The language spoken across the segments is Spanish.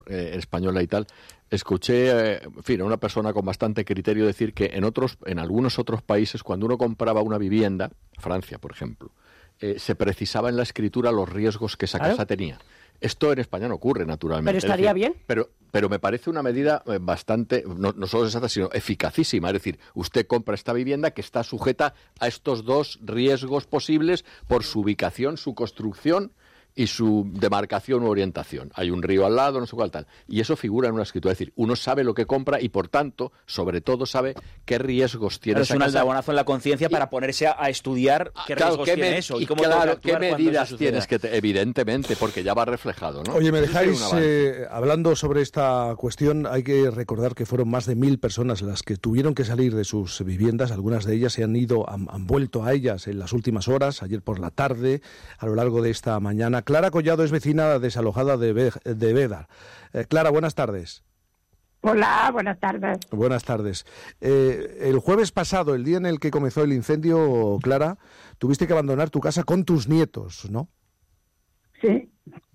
española y tal, escuché, en fin, a una persona con bastante criterio decir que en algunos otros países, cuando uno compraba una vivienda, Francia, por ejemplo, se precisaba en la escritura los riesgos que esa casa tenía. Esto en España no ocurre, naturalmente. Pero estaría bien. Pero me parece una medida bastante, no solo exacta, sino eficacísima. Es decir, usted compra esta vivienda que está sujeta a estos dos riesgos posibles por su ubicación, su construcción y su demarcación u orientación. Hay un río al lado, no sé cuál tal. Y eso figura en una escritura. Es decir, uno sabe lo que compra y, por tanto, sobre todo sabe qué riesgos tiene esa casa. Es un aldabonazo en la conciencia para ponerse a estudiar qué riesgos tiene eso y cómo qué medidas tienes que... Evidentemente, porque ya va reflejado, ¿no? Oye, me dejáis, hablando sobre esta cuestión, hay que recordar que fueron más de 1.000 personas las que tuvieron que salir de sus viviendas. Algunas de ellas han vuelto a ellas en las últimas horas, ayer por la tarde, a lo largo de esta mañana. Clara Collado es vecina desalojada de Bédar. Clara, buenas tardes. Hola, buenas tardes. Buenas tardes. El jueves pasado, el día en el que comenzó el incendio, Clara, tuviste que abandonar tu casa con tus nietos, ¿no? Sí.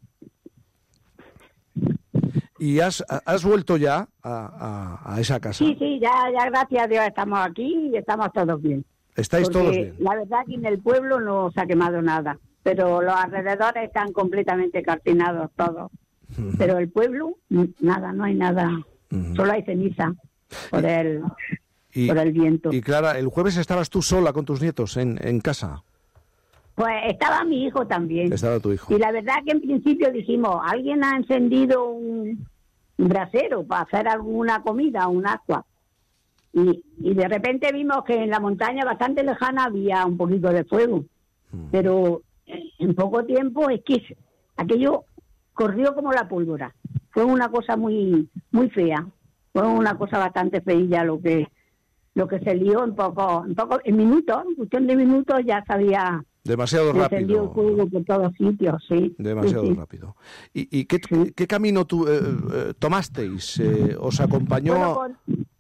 ¿Y has vuelto ya a esa casa? Sí, ya gracias a Dios estamos aquí y estamos todos bien. ¿Estáis todos bien? La verdad que en el pueblo no se ha quemado nada, pero los alrededores están completamente calcinados todos. Pero el pueblo, nada, no hay nada, solo hay ceniza por el viento. Y Clara, ¿el jueves estabas tú sola con tus nietos en casa? Pues estaba mi hijo también. Estaba tu hijo. Y la verdad que en principio dijimos, alguien ha encendido un brasero para hacer alguna comida, un agua. Y de repente vimos que en la montaña bastante lejana había un poquito de fuego. Pero en poco tiempo es que aquello corrió como la pólvora. Fue una cosa muy muy fea. Fue una cosa bastante feilla lo que se lió en minutos, en cuestión de minutos ya sabía. Demasiado rápido. Encendió el fuego por todos sitios, sí. Demasiado rápido. ¿Y qué camino tomasteis? ¿Os acompañó? Bueno,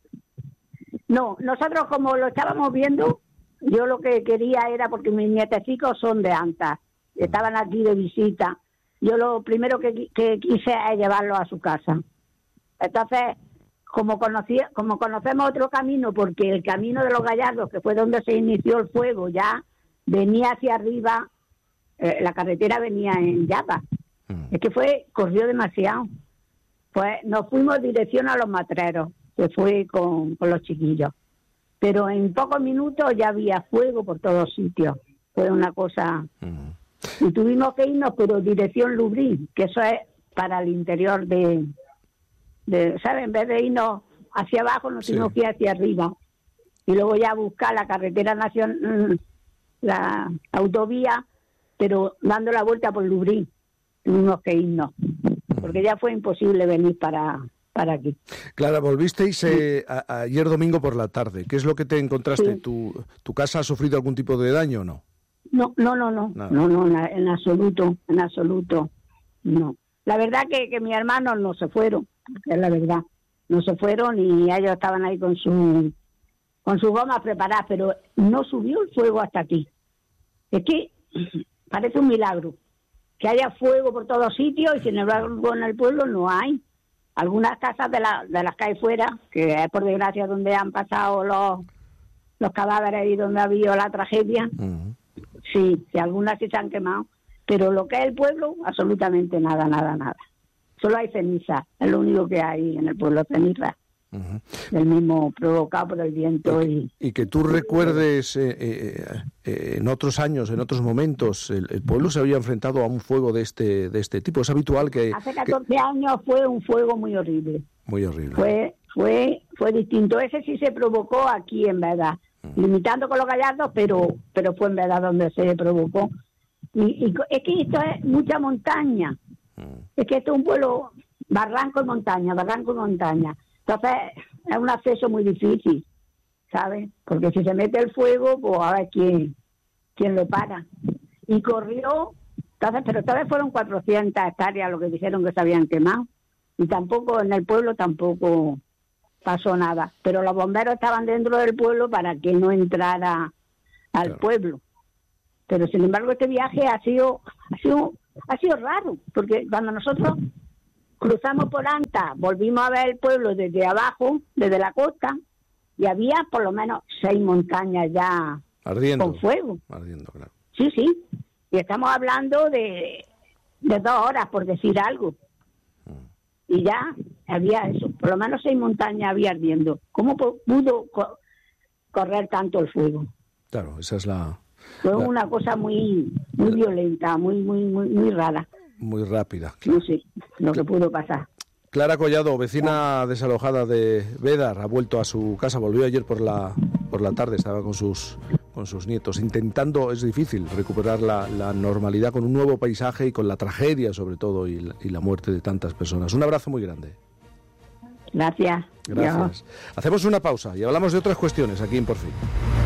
no, nosotros como lo estábamos viendo, yo lo que quería era, porque mis nietecicos son de Antas, estaban aquí de visita, yo lo primero que quise es llevarlos a su casa. Entonces, como conocemos otro camino, porque el camino de los Gallardos, que fue donde se inició el fuego, ya venía hacia arriba, la carretera venía en llamas. Es que corrió demasiado. Pues nos fuimos dirección a Los Matreros, que fue con los chiquillos. Pero en pocos minutos ya había fuego por todos sitios. Fue una cosa... Y tuvimos que irnos, pero dirección Lubrín, que eso es para el interior de ¿sabes? En vez de irnos hacia abajo, nos tuvimos que ir hacia arriba. Y luego ya buscar la carretera nacional, la autovía, pero dando la vuelta por Lubrín. Tuvimos que irnos, porque ya fue imposible venir para aquí. Clara, volvisteis ayer domingo por la tarde. ¿Qué es lo que te encontraste? Sí. ¿Tu casa ha sufrido algún tipo de daño o no? No, en absoluto, no. La verdad que mis hermanos no se fueron, es la verdad, no se fueron y ellos estaban ahí con sus gomas preparadas, pero no subió el fuego hasta aquí. Es que parece un milagro que haya fuego por todos sitios y sin embargo en el pueblo no hay. Algunas casas de las que hay fuera, que es por desgracia donde han pasado los cadáveres y donde ha habido la tragedia, sí, algunas sí se han quemado, pero lo que es el pueblo, absolutamente nada. Solo hay ceniza, es lo único que hay en el pueblo, ceniza. El mismo provocado por el viento. Y que tú recuerdes en otros años, en otros momentos, el pueblo se había enfrentado a un fuego de este tipo. Es habitual que... Hace 14 años fue un fuego muy horrible. Muy horrible. Fue distinto. Ese sí se provocó aquí en verdad, limitando con los Gallardos, pero fue en verdad donde se provocó. Y es que esto es mucha montaña. Es que esto es un pueblo barranco y montaña. Entonces, es un acceso muy difícil, ¿sabes? Porque si se mete el fuego, pues a ver quién lo para. Y corrió, entonces, pero todavía fueron 400 hectáreas lo que dijeron que se habían quemado. Y tampoco, en el pueblo tampoco pasó nada. Pero los bomberos estaban dentro del pueblo para que no entrara al pueblo. Pero, sin embargo, este viaje ha sido raro, porque cuando nosotros cruzamos por Anta, volvimos a ver el pueblo desde abajo, desde la costa, y había por lo menos 6 montañas ya ardiendo, con fuego. Ardiendo, claro. Sí, sí. Y estamos hablando de 2 horas, por decir algo. Y ya había eso, por lo menos 6 montañas había ardiendo. ¿Cómo pudo correr tanto el fuego? Claro, esa es la... Fue una cosa muy violenta, muy rara. Muy rápida. Claro. No sé lo que pudo pasar. Clara Collado, vecina desalojada de Bédar, ha vuelto a su casa, volvió ayer por la tarde, estaba con sus nietos, intentando, es difícil, recuperar la normalidad con un nuevo paisaje y con la tragedia sobre todo y la muerte de tantas personas. Un abrazo muy grande. Gracias. Gracias. Hacemos una pausa y hablamos de otras cuestiones aquí en Por Fin.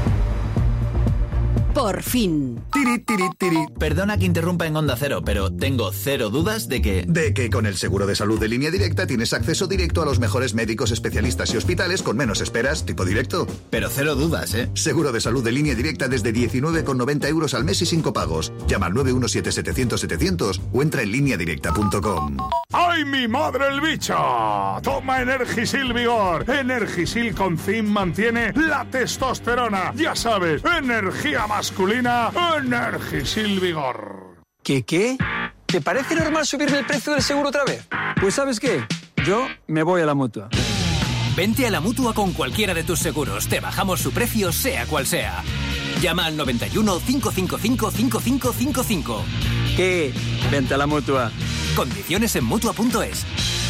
Por fin. Tiri, tiri, tiri. Perdona que interrumpa en Onda Cero, pero tengo cero dudas de que con el seguro de salud de Línea Directa tienes acceso directo a los mejores médicos, especialistas y hospitales con menos esperas, tipo directo. Pero cero dudas, ¿eh? Seguro de salud de Línea Directa desde 19,90 euros al mes y 5 pagos. Llama al 917-700-700 o entra en lineadirecta.com. ¡Ay, mi madre el bicho! Toma Energisil Vigor. Energisil con zinc mantiene la testosterona. Ya sabes, energía masculina, Energisil Vigor. ¿Qué? ¿Te parece normal subirme el precio del seguro otra vez? Pues ¿sabes qué? Yo me voy a la Mutua. Vente a la Mutua con cualquiera de tus seguros. Te bajamos su precio, sea cual sea. Llama al 91 555 5555. ¿Qué? Vente a la Mutua. Condiciones en Mutua.es.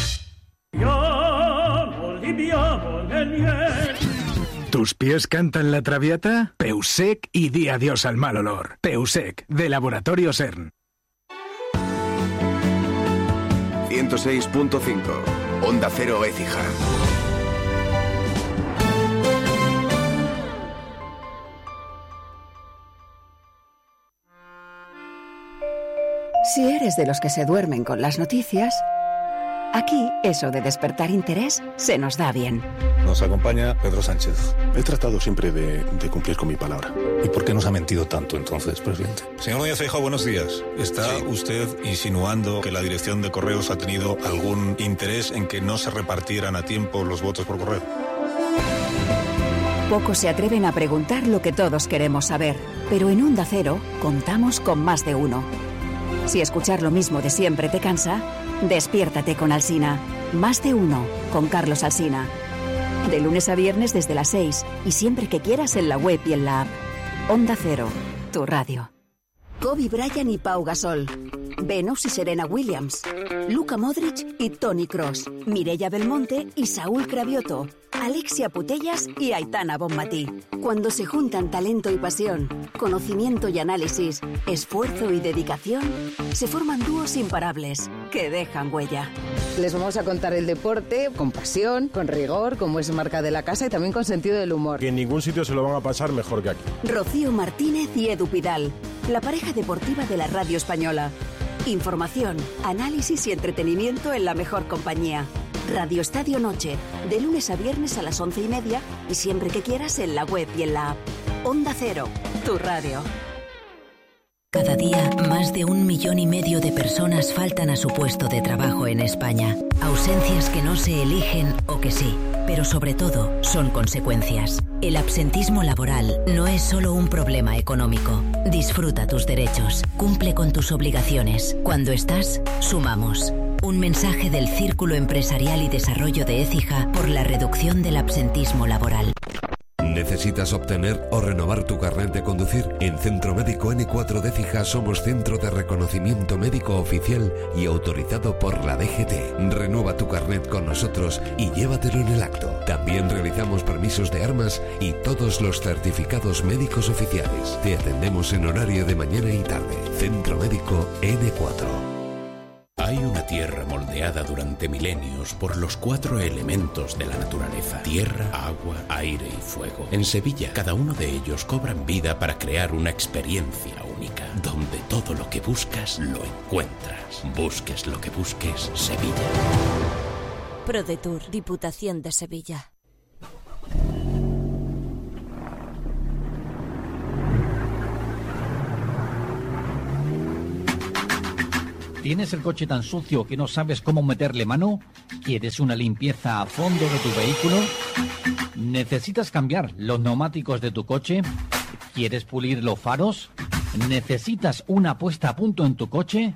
¿Tus pies cantan la Traviata? Peusec y di adiós al mal olor. Peusec, de Laboratorio CERN. 106.5 Onda Cero Écija. Si eres de los que se duermen con las noticias, aquí eso de despertar interés se nos da bien. Nos acompaña Pedro Sánchez. He tratado siempre de cumplir con mi palabra. ¿Y por qué nos ha mentido tanto entonces, presidente? Señor Núñez Feijóo, buenos días. ¿Está usted insinuando que la dirección de Correos ha tenido algún interés en que no se repartieran a tiempo los votos por correo? Pocos se atreven a preguntar lo que todos queremos saber, pero en Onda Cero contamos con más de uno. Si escuchar lo mismo de siempre te cansa, despiértate con Alsina. Más de uno con Carlos Alsina. De lunes a viernes desde las 6 y siempre que quieras en la web y en la app. Onda Cero, tu radio. Kobe Bryant y Pau Gasol. Venus y Serena Williams. Luka Modric y Toni Kroos. Mireia Belmonte y Saúl Cravioto. Alexia Putellas y Aitana Bonmatí. Cuando se juntan talento y pasión, conocimiento y análisis, esfuerzo y dedicación, se forman dúos imparables que dejan huella. Les vamos a contar el deporte con pasión, con rigor, como es marca de la casa y también con sentido del humor. Que en ningún sitio se lo van a pasar mejor que aquí. Rocío Martínez y Edu Pidal, la pareja deportiva de la radio española. Información, análisis y entretenimiento en la mejor compañía. Radio Estadio Noche, de lunes a viernes a las 11:30 y siempre que quieras en la web y en la app. Onda Cero, tu radio. Cada día, más de 1,5 millones de personas faltan a su puesto de trabajo en España. Ausencias que no se eligen o que sí, pero sobre todo son consecuencias. El absentismo laboral no es solo un problema económico. Disfruta tus derechos, cumple con tus obligaciones. Cuando estás, sumamos. Un mensaje del Círculo Empresarial y Desarrollo de Écija por la reducción del absentismo laboral. ¿Necesitas obtener o renovar tu carnet de conducir? En Centro Médico N4 de Écija somos centro de reconocimiento médico oficial y autorizado por la DGT. Renueva tu carnet con nosotros y llévatelo en el acto. También realizamos permisos de armas y todos los certificados médicos oficiales. Te atendemos en horario de mañana y tarde. Centro Médico N4. Hay una tierra moldeada durante milenios por los 4 elementos de la naturaleza: tierra, agua, aire y fuego. En Sevilla, cada uno de ellos cobran vida para crear una experiencia única, donde todo lo que buscas lo encuentras. Busques lo que busques, Sevilla. ProDetour, Diputación de Sevilla. ¿Tienes el coche tan sucio que no sabes cómo meterle mano? ¿Quieres una limpieza a fondo de tu vehículo? ¿Necesitas cambiar los neumáticos de tu coche? ¿Quieres pulir los faros? ¿Necesitas una puesta a punto en tu coche?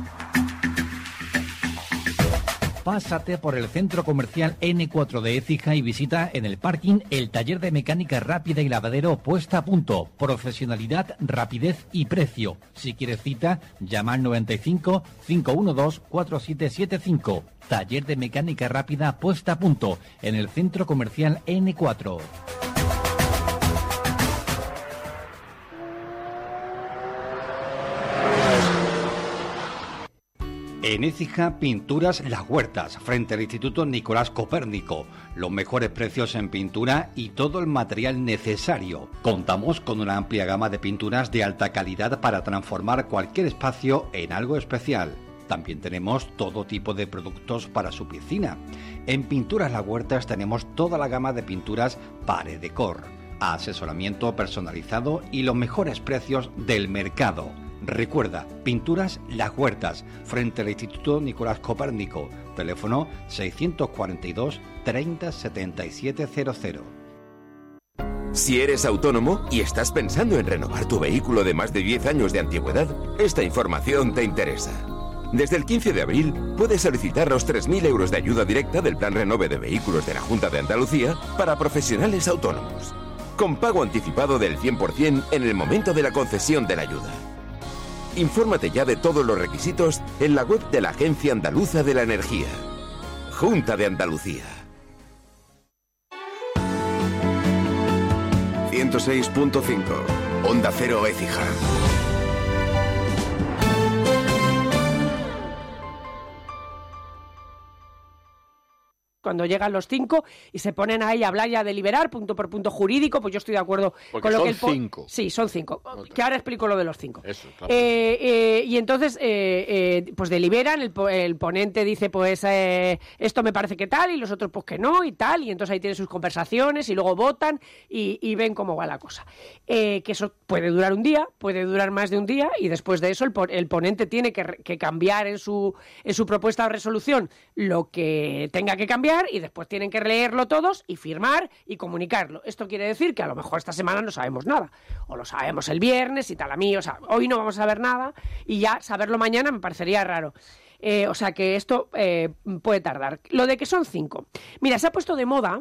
Pásate por el centro comercial N4 de Écija y visita en el parking el taller de mecánica rápida y lavadero puesta a punto. Profesionalidad, rapidez y precio. Si quieres cita, llama al 95 512 4775. Taller de mecánica rápida puesta a punto en el centro comercial N4. En Écija, Pinturas Las Huertas, frente al Instituto Nicolás Copérnico. Los mejores precios en pintura y todo el material necesario. Contamos con una amplia gama de pinturas de alta calidad para transformar cualquier espacio en algo especial. También tenemos todo tipo de productos para su piscina. En Pinturas Las Huertas tenemos toda la gama de pinturas Pared Decor, asesoramiento personalizado y los mejores precios del mercado. Recuerda, Pinturas Las Huertas, frente al Instituto Nicolás Copérnico. Teléfono 642 30 77 00. Si eres autónomo y estás pensando en renovar tu vehículo de más de 10 años de antigüedad, esta información te interesa. Desde el 15 de abril puedes solicitar los 3.000 euros de ayuda directa del Plan Renove de Vehículos de la Junta de Andalucía para profesionales autónomos, con pago anticipado del 100% en el momento de la concesión de la ayuda. Infórmate ya de todos los requisitos en la web de la Agencia Andaluza de la Energía. Junta de Andalucía. 106.5 Onda Cero Écija. Cuando llegan los 5 y se ponen ahí a hablar y a deliberar punto por punto jurídico, pues yo estoy de acuerdo porque con lo son que 5. Sí, son 5. Que ahora explico lo de los 5. Eso, claro. Y entonces, pues deliberan, el ponente dice, pues esto me parece que tal, y los otros pues que no, y tal, y entonces ahí tienen sus conversaciones, y luego votan, y ven cómo va la cosa. Que eso puede durar un día, puede durar más de un día, y después de eso el ponente tiene que cambiar en su propuesta de resolución lo que tenga que cambiar, y después tienen que leerlo todos y firmar y comunicarlo. Esto quiere decir que a lo mejor esta semana no sabemos nada, o lo sabemos el viernes y tal. A mí, o sea, hoy no vamos a saber nada y ya saberlo mañana me parecería raro. O sea que esto puede tardar. Lo de que son 5. Mira, se ha puesto de moda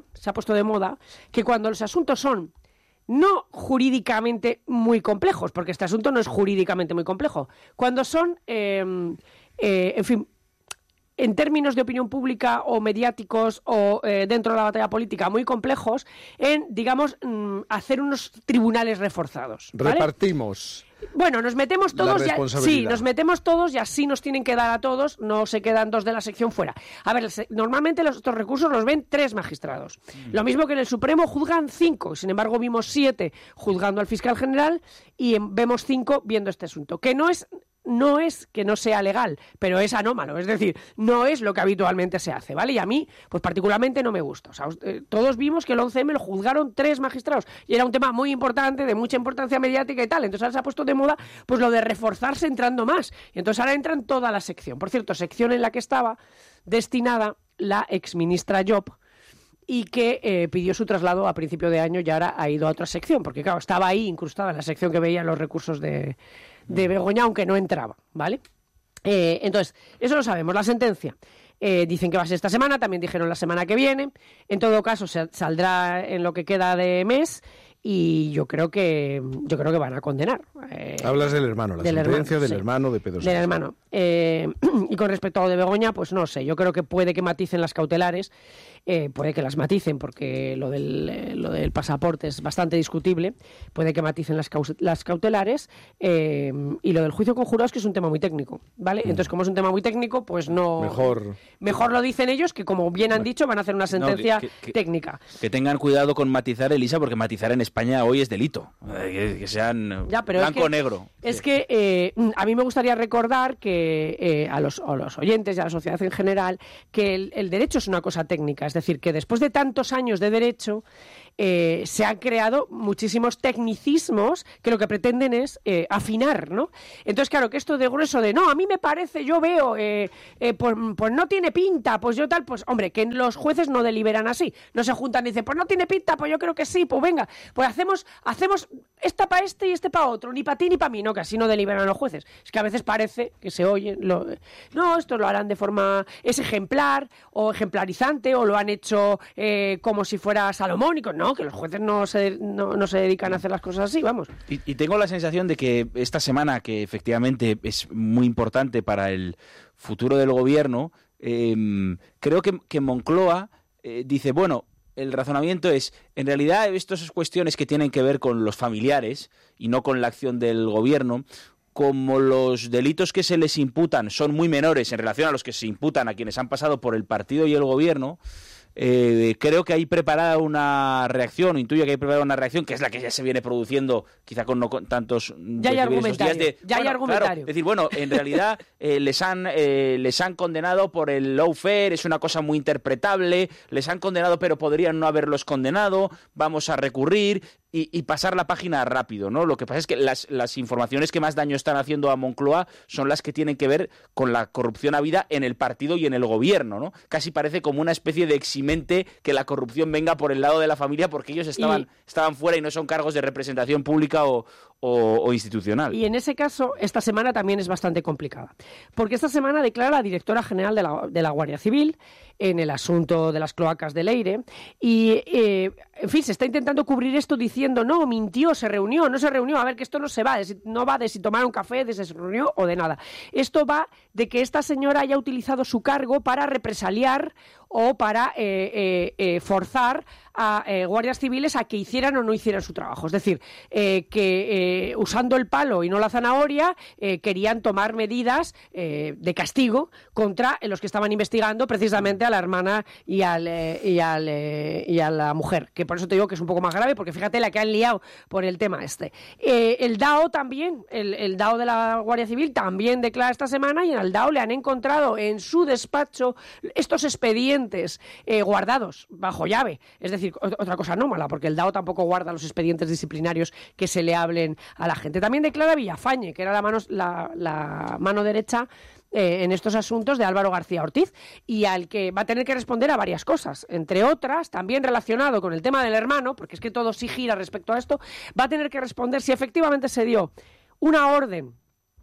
que cuando los asuntos son no jurídicamente muy complejos, porque este asunto no es jurídicamente muy complejo, cuando son, en fin, en términos de opinión pública o mediáticos o dentro de la batalla política muy complejos, en, digamos, hacer unos tribunales reforzados, ¿vale? Repartimos. Bueno, nos metemos todos, nos metemos todos y así nos tienen que dar a todos, no se quedan 2 de la sección fuera. A ver, normalmente estos recursos los ven 3 magistrados. Lo mismo que en el Supremo juzgan 5, sin embargo vimos 7 juzgando al fiscal general y vemos 5 viendo este asunto, que no es que no sea legal, pero es anómalo, es decir, no es lo que habitualmente se hace, ¿vale? Y a mí, pues particularmente no me gusta. O sea, todos vimos que el 11M lo juzgaron 3 magistrados y era un tema muy importante, de mucha importancia mediática y tal. Entonces ahora se ha puesto de moda pues lo de reforzarse entrando más. Y entonces ahora entra en toda la sección. Por cierto, sección en la que estaba destinada la exministra Job, y que pidió su traslado a principio de año y ahora ha ido a otra sección, porque claro, estaba ahí incrustada en la sección que veía los recursos de Begoña, aunque no entraba, ¿vale? Entonces, eso lo sabemos. La sentencia dicen que va a ser esta semana, también dijeron la semana que viene. En todo caso, saldrá en lo que queda de mes. Y yo creo que van a condenar. Hablas del hermano, la sentencia del hermano de Pedro Sánchez. Del hermano. Y con respecto a lo de Begoña, pues no sé, yo creo que puede que maticen las cautelares, puede que las maticen porque lo del pasaporte es bastante discutible, puede que maticen las cautelares, y lo del juicio con jurados, que es un tema muy técnico, ¿vale? Entonces, como es un tema muy técnico, pues no... Mejor lo dicen ellos, que como bien han dicho, van a hacer una sentencia técnica. Que tengan cuidado con matizar, Elisa, porque matizar en España hoy es delito. Que sean blanco o negro. Es que a mí me gustaría recordar que a los oyentes y a la sociedad en general, que el derecho es una cosa técnica. Es decir, que después de tantos años de derecho, se han creado muchísimos tecnicismos que lo que pretenden es afinar, ¿no? Entonces, claro, que esto de grueso de, no, a mí me parece, yo veo, pues no tiene pinta, pues yo tal, pues hombre, que los jueces no deliberan así, no se juntan y dicen, pues no tiene pinta, pues yo creo que sí, pues venga, pues hacemos esta para este y este para otro, ni para ti ni para mí, no, que así no deliberan los jueces. Es que a veces parece que se oyen, no, esto lo harán de forma, es ejemplar o ejemplarizante, o lo han hecho como si fuera salomónico, no, que los jueces no se dedican a hacer las cosas así, vamos. Y tengo la sensación de que esta semana, que efectivamente es muy importante para el futuro del gobierno, creo que Moncloa dice, bueno, el razonamiento es, en realidad, estas cuestiones que tienen que ver con los familiares y no con la acción del gobierno, como los delitos que se les imputan son muy menores en relación a los que se imputan a quienes han pasado por el partido y el gobierno, creo que hay preparada una reacción, intuyo que hay preparada una reacción, que es la que ya se viene produciendo, quizá con no con tantos... Ya hay argumentario. Hay argumentario. Claro, es decir, bueno, en realidad les han condenado por el lawfare, es una cosa muy interpretable, les han condenado pero podrían no haberlos condenado, vamos a recurrir y pasar la página rápido, ¿no? Lo que pasa es que las informaciones que más daño están haciendo a Moncloa son las que tienen que ver con la corrupción habida en el partido y en el gobierno, ¿no? Casi parece como una especie de eximente que la corrupción venga por el lado de la familia porque ellos estaban fuera y no son cargos de representación pública o institucional. Y en ese caso, esta semana también es bastante complicada, porque esta semana declara la directora general de la Guardia Civil en el asunto de las cloacas de Leire y, en fin, se está intentando cubrir esto diciendo, no, mintió, se reunió, no se reunió, a ver, que esto no va de si tomar un café, de si se reunió o de nada. Esto va de que esta señora haya utilizado su cargo para represaliar o para forzar a guardias civiles a que hicieran o no hicieran su trabajo. Es decir, que usando el palo y no la zanahoria, querían tomar medidas de castigo contra los que estaban investigando precisamente a la hermana y a la mujer. Que por eso te digo que es un poco más grave, porque fíjate la que han liado por el tema este. El DAO también, el DAO de la Guardia Civil también declara esta semana, y al DAO le han encontrado en su despacho estos expedientes guardados bajo llave. Es decir, otra cosa anómala, porque el DAO tampoco guarda los expedientes disciplinarios que se le hablen a la gente. También declara Villafañe, que era la mano derecha en estos asuntos de Álvaro García Ortiz, y al que va a tener que responder a varias cosas, entre otras, también relacionado con el tema del hermano, porque es que todo sí gira respecto a esto, va a tener que responder si efectivamente se dio una orden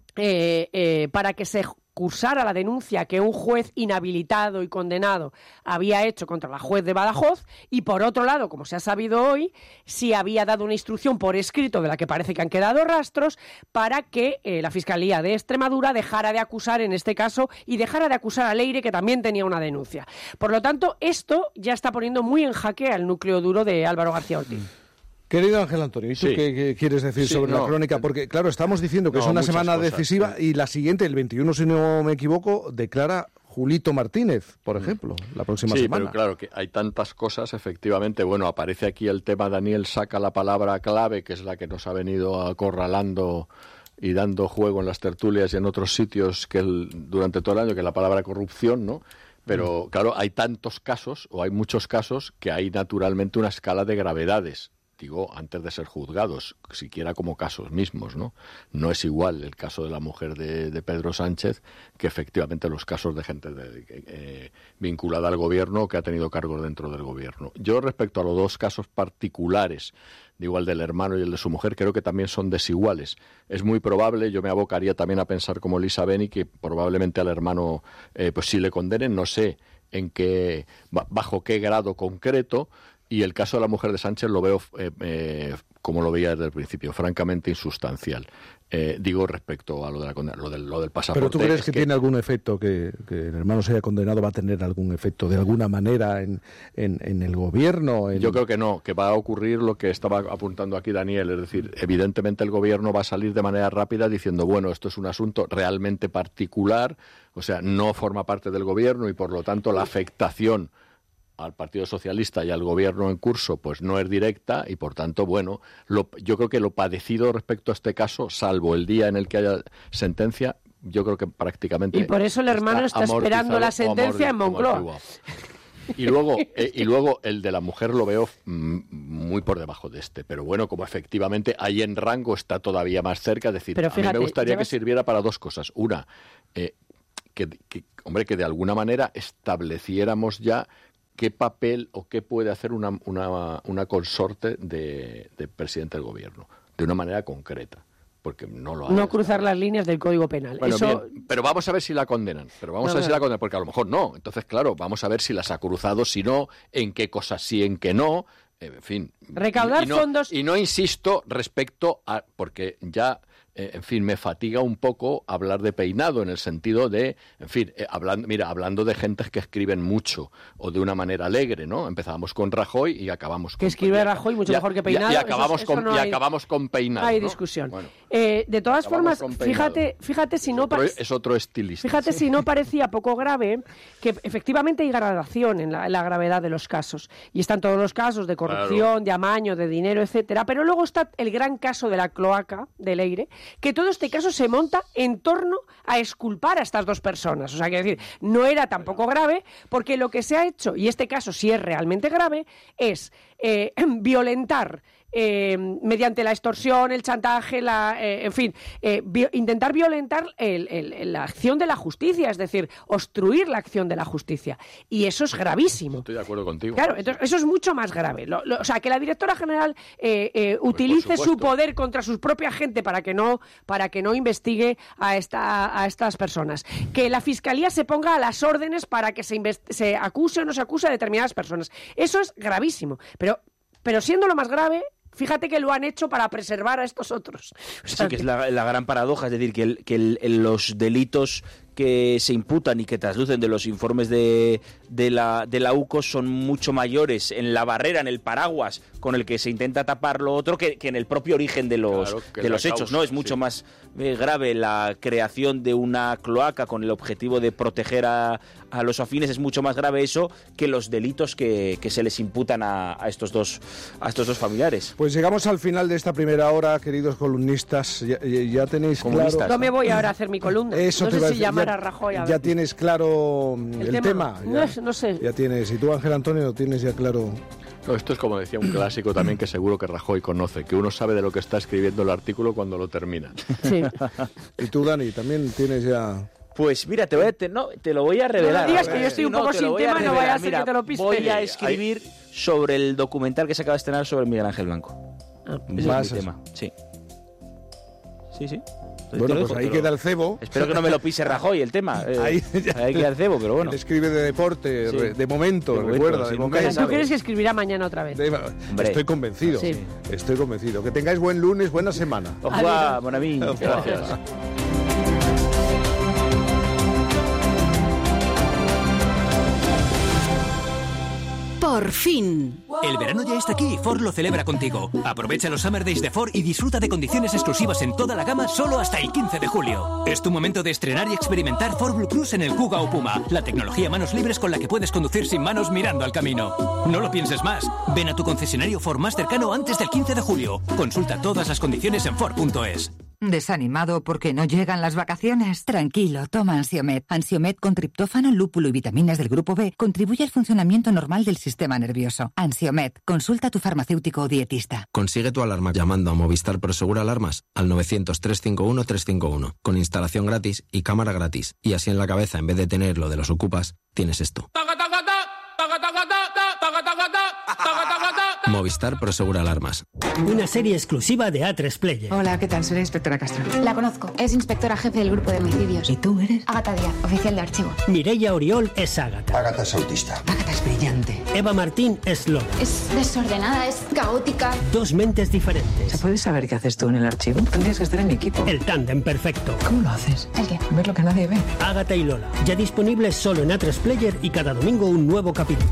para que se cursara la denuncia que un juez inhabilitado y condenado había hecho contra la juez de Badajoz, y por otro lado, como se ha sabido hoy, si había dado una instrucción por escrito de la que parece que han quedado rastros para que la Fiscalía de Extremadura dejara de acusar en este caso y dejara de acusar a Leire, que también tenía una denuncia. Por lo tanto, esto ya está poniendo muy en jaque al núcleo duro de Álvaro García Ortiz. Querido Ángel Antonio, ¿y tú qué quieres decir sobre la crónica? Porque, claro, estamos diciendo que es una semana decisiva y la siguiente, el 21, si no me equivoco, declara Julito Martínez, por ejemplo, la próxima semana. Sí, pero claro, que hay tantas cosas, efectivamente. Bueno, aparece aquí el tema, Daniel saca la palabra clave, que es la que nos ha venido acorralando y dando juego en las tertulias y en otros sitios durante todo el año, que es la palabra corrupción, ¿no? Pero, claro, hay tantos casos, o hay muchos casos, que hay naturalmente una escala de gravedades. Digo, antes de ser juzgados, siquiera como casos mismos, ¿no? No es igual el caso de la mujer de Pedro Sánchez que efectivamente los casos de gente vinculada al gobierno que ha tenido cargos dentro del gobierno. Yo, respecto a los dos casos particulares, digo, el del hermano y el de su mujer, creo que también son desiguales. Es muy probable, yo me abocaría también a pensar como Elisa Beni, que probablemente al hermano pues sí le condenen, no sé bajo qué grado concreto. Y el caso de la mujer de Sánchez lo veo, como lo veía desde el principio, francamente insustancial. Digo, respecto a lo del pasaporte. ¿Pero tú crees que tiene algún efecto, que el hermano sea condenado, va a tener algún efecto de alguna manera en el gobierno? Yo creo que no, que va a ocurrir lo que estaba apuntando aquí Daniel. Es decir, evidentemente el gobierno va a salir de manera rápida diciendo, bueno, esto es un asunto realmente particular, o sea, no forma parte del gobierno y por lo tanto la afectación al Partido Socialista y al gobierno en curso pues no es directa y por tanto, bueno, yo creo que lo padecido respecto a este caso, salvo el día en el que haya sentencia, yo creo que prácticamente... Y por eso el hermano está esperando la sentencia en Moncloa. Y luego el de la mujer lo veo muy muy por debajo de este. Pero bueno, como efectivamente ahí en rango está todavía más cerca, es decir, fíjate, a mí me gustaría que sirviera para dos cosas. Una, que de alguna manera estableciéramos ya qué papel o qué puede hacer una consorte de presidente del gobierno, de una manera concreta. Porque no lo hace. No cruzar las líneas del Código Penal. Bueno, bien, pero vamos a ver si la condenan. Porque a lo mejor no. Entonces, claro, vamos a ver si las ha cruzado, si no, en qué cosas sí, en qué no. En fin. Recaudar fondos. Y no insisto respecto a... Porque ya... en fin, me fatiga un poco hablar de peinado en el sentido de, en fin, hablando de gentes que escriben mucho o de una manera alegre, ¿no? Empezábamos con Rajoy y acabamos que escribe Rajoy mucho mejor que Peinado. Y acabamos con Peinado. No hay ¿no? discusión. Bueno, de todas formas, fíjate si no es otro estilista. Fíjate si no parecía poco grave que efectivamente hay gradación en la gravedad de los casos y están todos los casos de corrupción, de amaño, de dinero, etcétera. Pero luego está el gran caso de la cloaca de Leire, que todo este caso se monta en torno a exculpar a estas dos personas. O sea, quiero decir, no era tampoco grave, porque lo que se ha hecho, y este caso sí es realmente grave, es violentar mediante la extorsión, el chantaje, intentar violentar la acción de la justicia, es decir, obstruir la acción de la justicia. Y eso es gravísimo. Estoy de acuerdo contigo. Claro, entonces eso es mucho más grave. O sea, que la directora general utilice su poder contra su propia gente para que no investigue a estas personas. Que la Fiscalía se ponga a las órdenes para que se acuse o no se acuse a determinadas personas. Eso es gravísimo. Pero siendo lo más grave, fíjate que lo han hecho para preservar a estos otros. O sea, sí, que es la gran paradoja, es decir, que los delitos que se imputan y que traslucen de los informes de la UCO son mucho mayores en la barrera, en el paraguas con el que se intenta tapar lo otro que en el propio origen de los hechos, ¿no? Es mucho más grave la creación de una cloaca con el objetivo de proteger a los afines, es mucho más grave eso que los delitos que se les imputan a estos dos familiares. Pues llegamos al final de esta primera hora, queridos columnistas. Ya tenéis claro... No me voy ahora a hacer mi columna. Eso no sé si llamar a Rajoy a ver. Ya tienes claro el tema. No sé. Ya tienes. ¿Y tú, Ángel Antonio, tienes ya claro? No, esto es como decía un clásico también que seguro que Rajoy conoce, que uno sabe de lo que está escribiendo el artículo cuando lo termina. Sí. ¿Y tú, Dani, también tienes ya...? Pues mira, te lo voy a revelar. No digas que yo estoy un poco sin tema, no vaya a ser que te lo piste. Voy a escribir sobre el documental que se acaba de estrenar sobre Miguel Ángel Blanco. Ese es mi tema. Sí. Bueno, pues ahí queda el cebo. Espero que no me lo pise Rajoy el tema. Ahí queda el cebo, pero bueno. Él escribe de deporte, sí. de momento, recuerda. Sí, ¿Tú crees que escribirá mañana otra vez? Estoy convencido. Sí. Estoy convencido. Que tengáis buen lunes, buena semana. Ojalá, bon ami. Gracias. Por fin. El verano ya está aquí y Ford lo celebra contigo. Aprovecha los Summer Days de Ford y disfruta de condiciones exclusivas en toda la gama solo hasta el 15 de julio. Es tu momento de estrenar y experimentar Ford Blue Cruise en el Kuga o Puma, la tecnología manos libres con la que puedes conducir sin manos mirando al camino. No lo pienses más. Ven a tu concesionario Ford más cercano antes del 15 de julio. Consulta todas las condiciones en Ford.es. ¿Desanimado porque no llegan las vacaciones? Tranquilo, toma Ansiomed. Ansiomed con triptófano, lúpulo y vitaminas del grupo B contribuye al funcionamiento normal del sistema nervioso. Ansiomed, consulta a tu farmacéutico o dietista. Consigue tu alarma llamando a Movistar Prosegur Alarmas al 900-351-351 con instalación gratis y cámara gratis. Y así en la cabeza, en vez de tener lo de los ocupas, tienes esto. Movistar Prosegur Alarmas. Una serie exclusiva de A3 Player. Hola, ¿qué tal? Soy la inspectora Castro. La conozco. Es inspectora jefe del grupo de homicidios. ¿Y tú eres? Ágata Díaz, oficial de archivo. Mireia Oriol es Ágata. Ágata es autista. Ágata es brillante. Eva Martín es Lola. Es desordenada, es caótica. Dos mentes diferentes. ¿Se puede saber qué haces tú en el archivo? Tendrías que estar en mi equipo. El tándem perfecto. ¿Cómo lo haces? ¿El qué? Ver lo que nadie ve. Ágata y Lola. Ya disponibles solo en A3 Player y cada domingo un nuevo capítulo.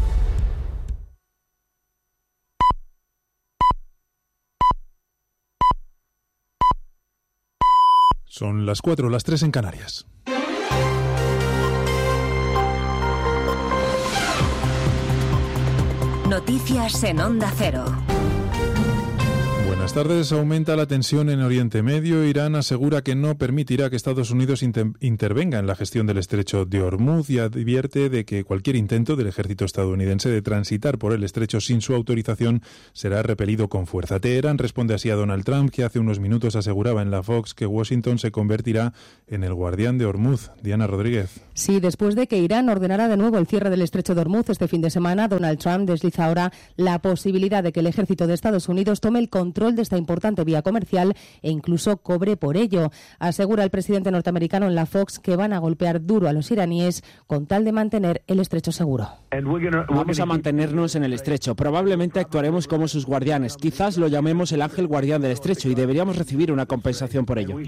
Son las 4, las 3 en Canarias. Noticias en Onda Cero. Buenas tardes. Aumenta la tensión en Oriente Medio. Irán asegura que no permitirá que Estados Unidos intervenga en la gestión del estrecho de Hormuz y advierte de que cualquier intento del ejército estadounidense de transitar por el estrecho sin su autorización será repelido con fuerza. Teherán responde así a Donald Trump, que hace unos minutos aseguraba en la Fox que Washington se convertirá en el guardián de Hormuz. Diana Rodríguez. Sí, después de que Irán ordenara de nuevo el cierre del estrecho de Hormuz este fin de semana, Donald Trump desliza ahora la posibilidad de que el ejército de Estados Unidos tome el control de esta importante vía comercial e incluso cobre por ello. Asegura el presidente norteamericano en la Fox que van a golpear duro a los iraníes con tal de mantener el estrecho seguro. Vamos a mantenernos en el estrecho. Probablemente actuaremos como sus guardianes. Quizás lo llamemos el ángel guardián del estrecho y deberíamos recibir una compensación por ello.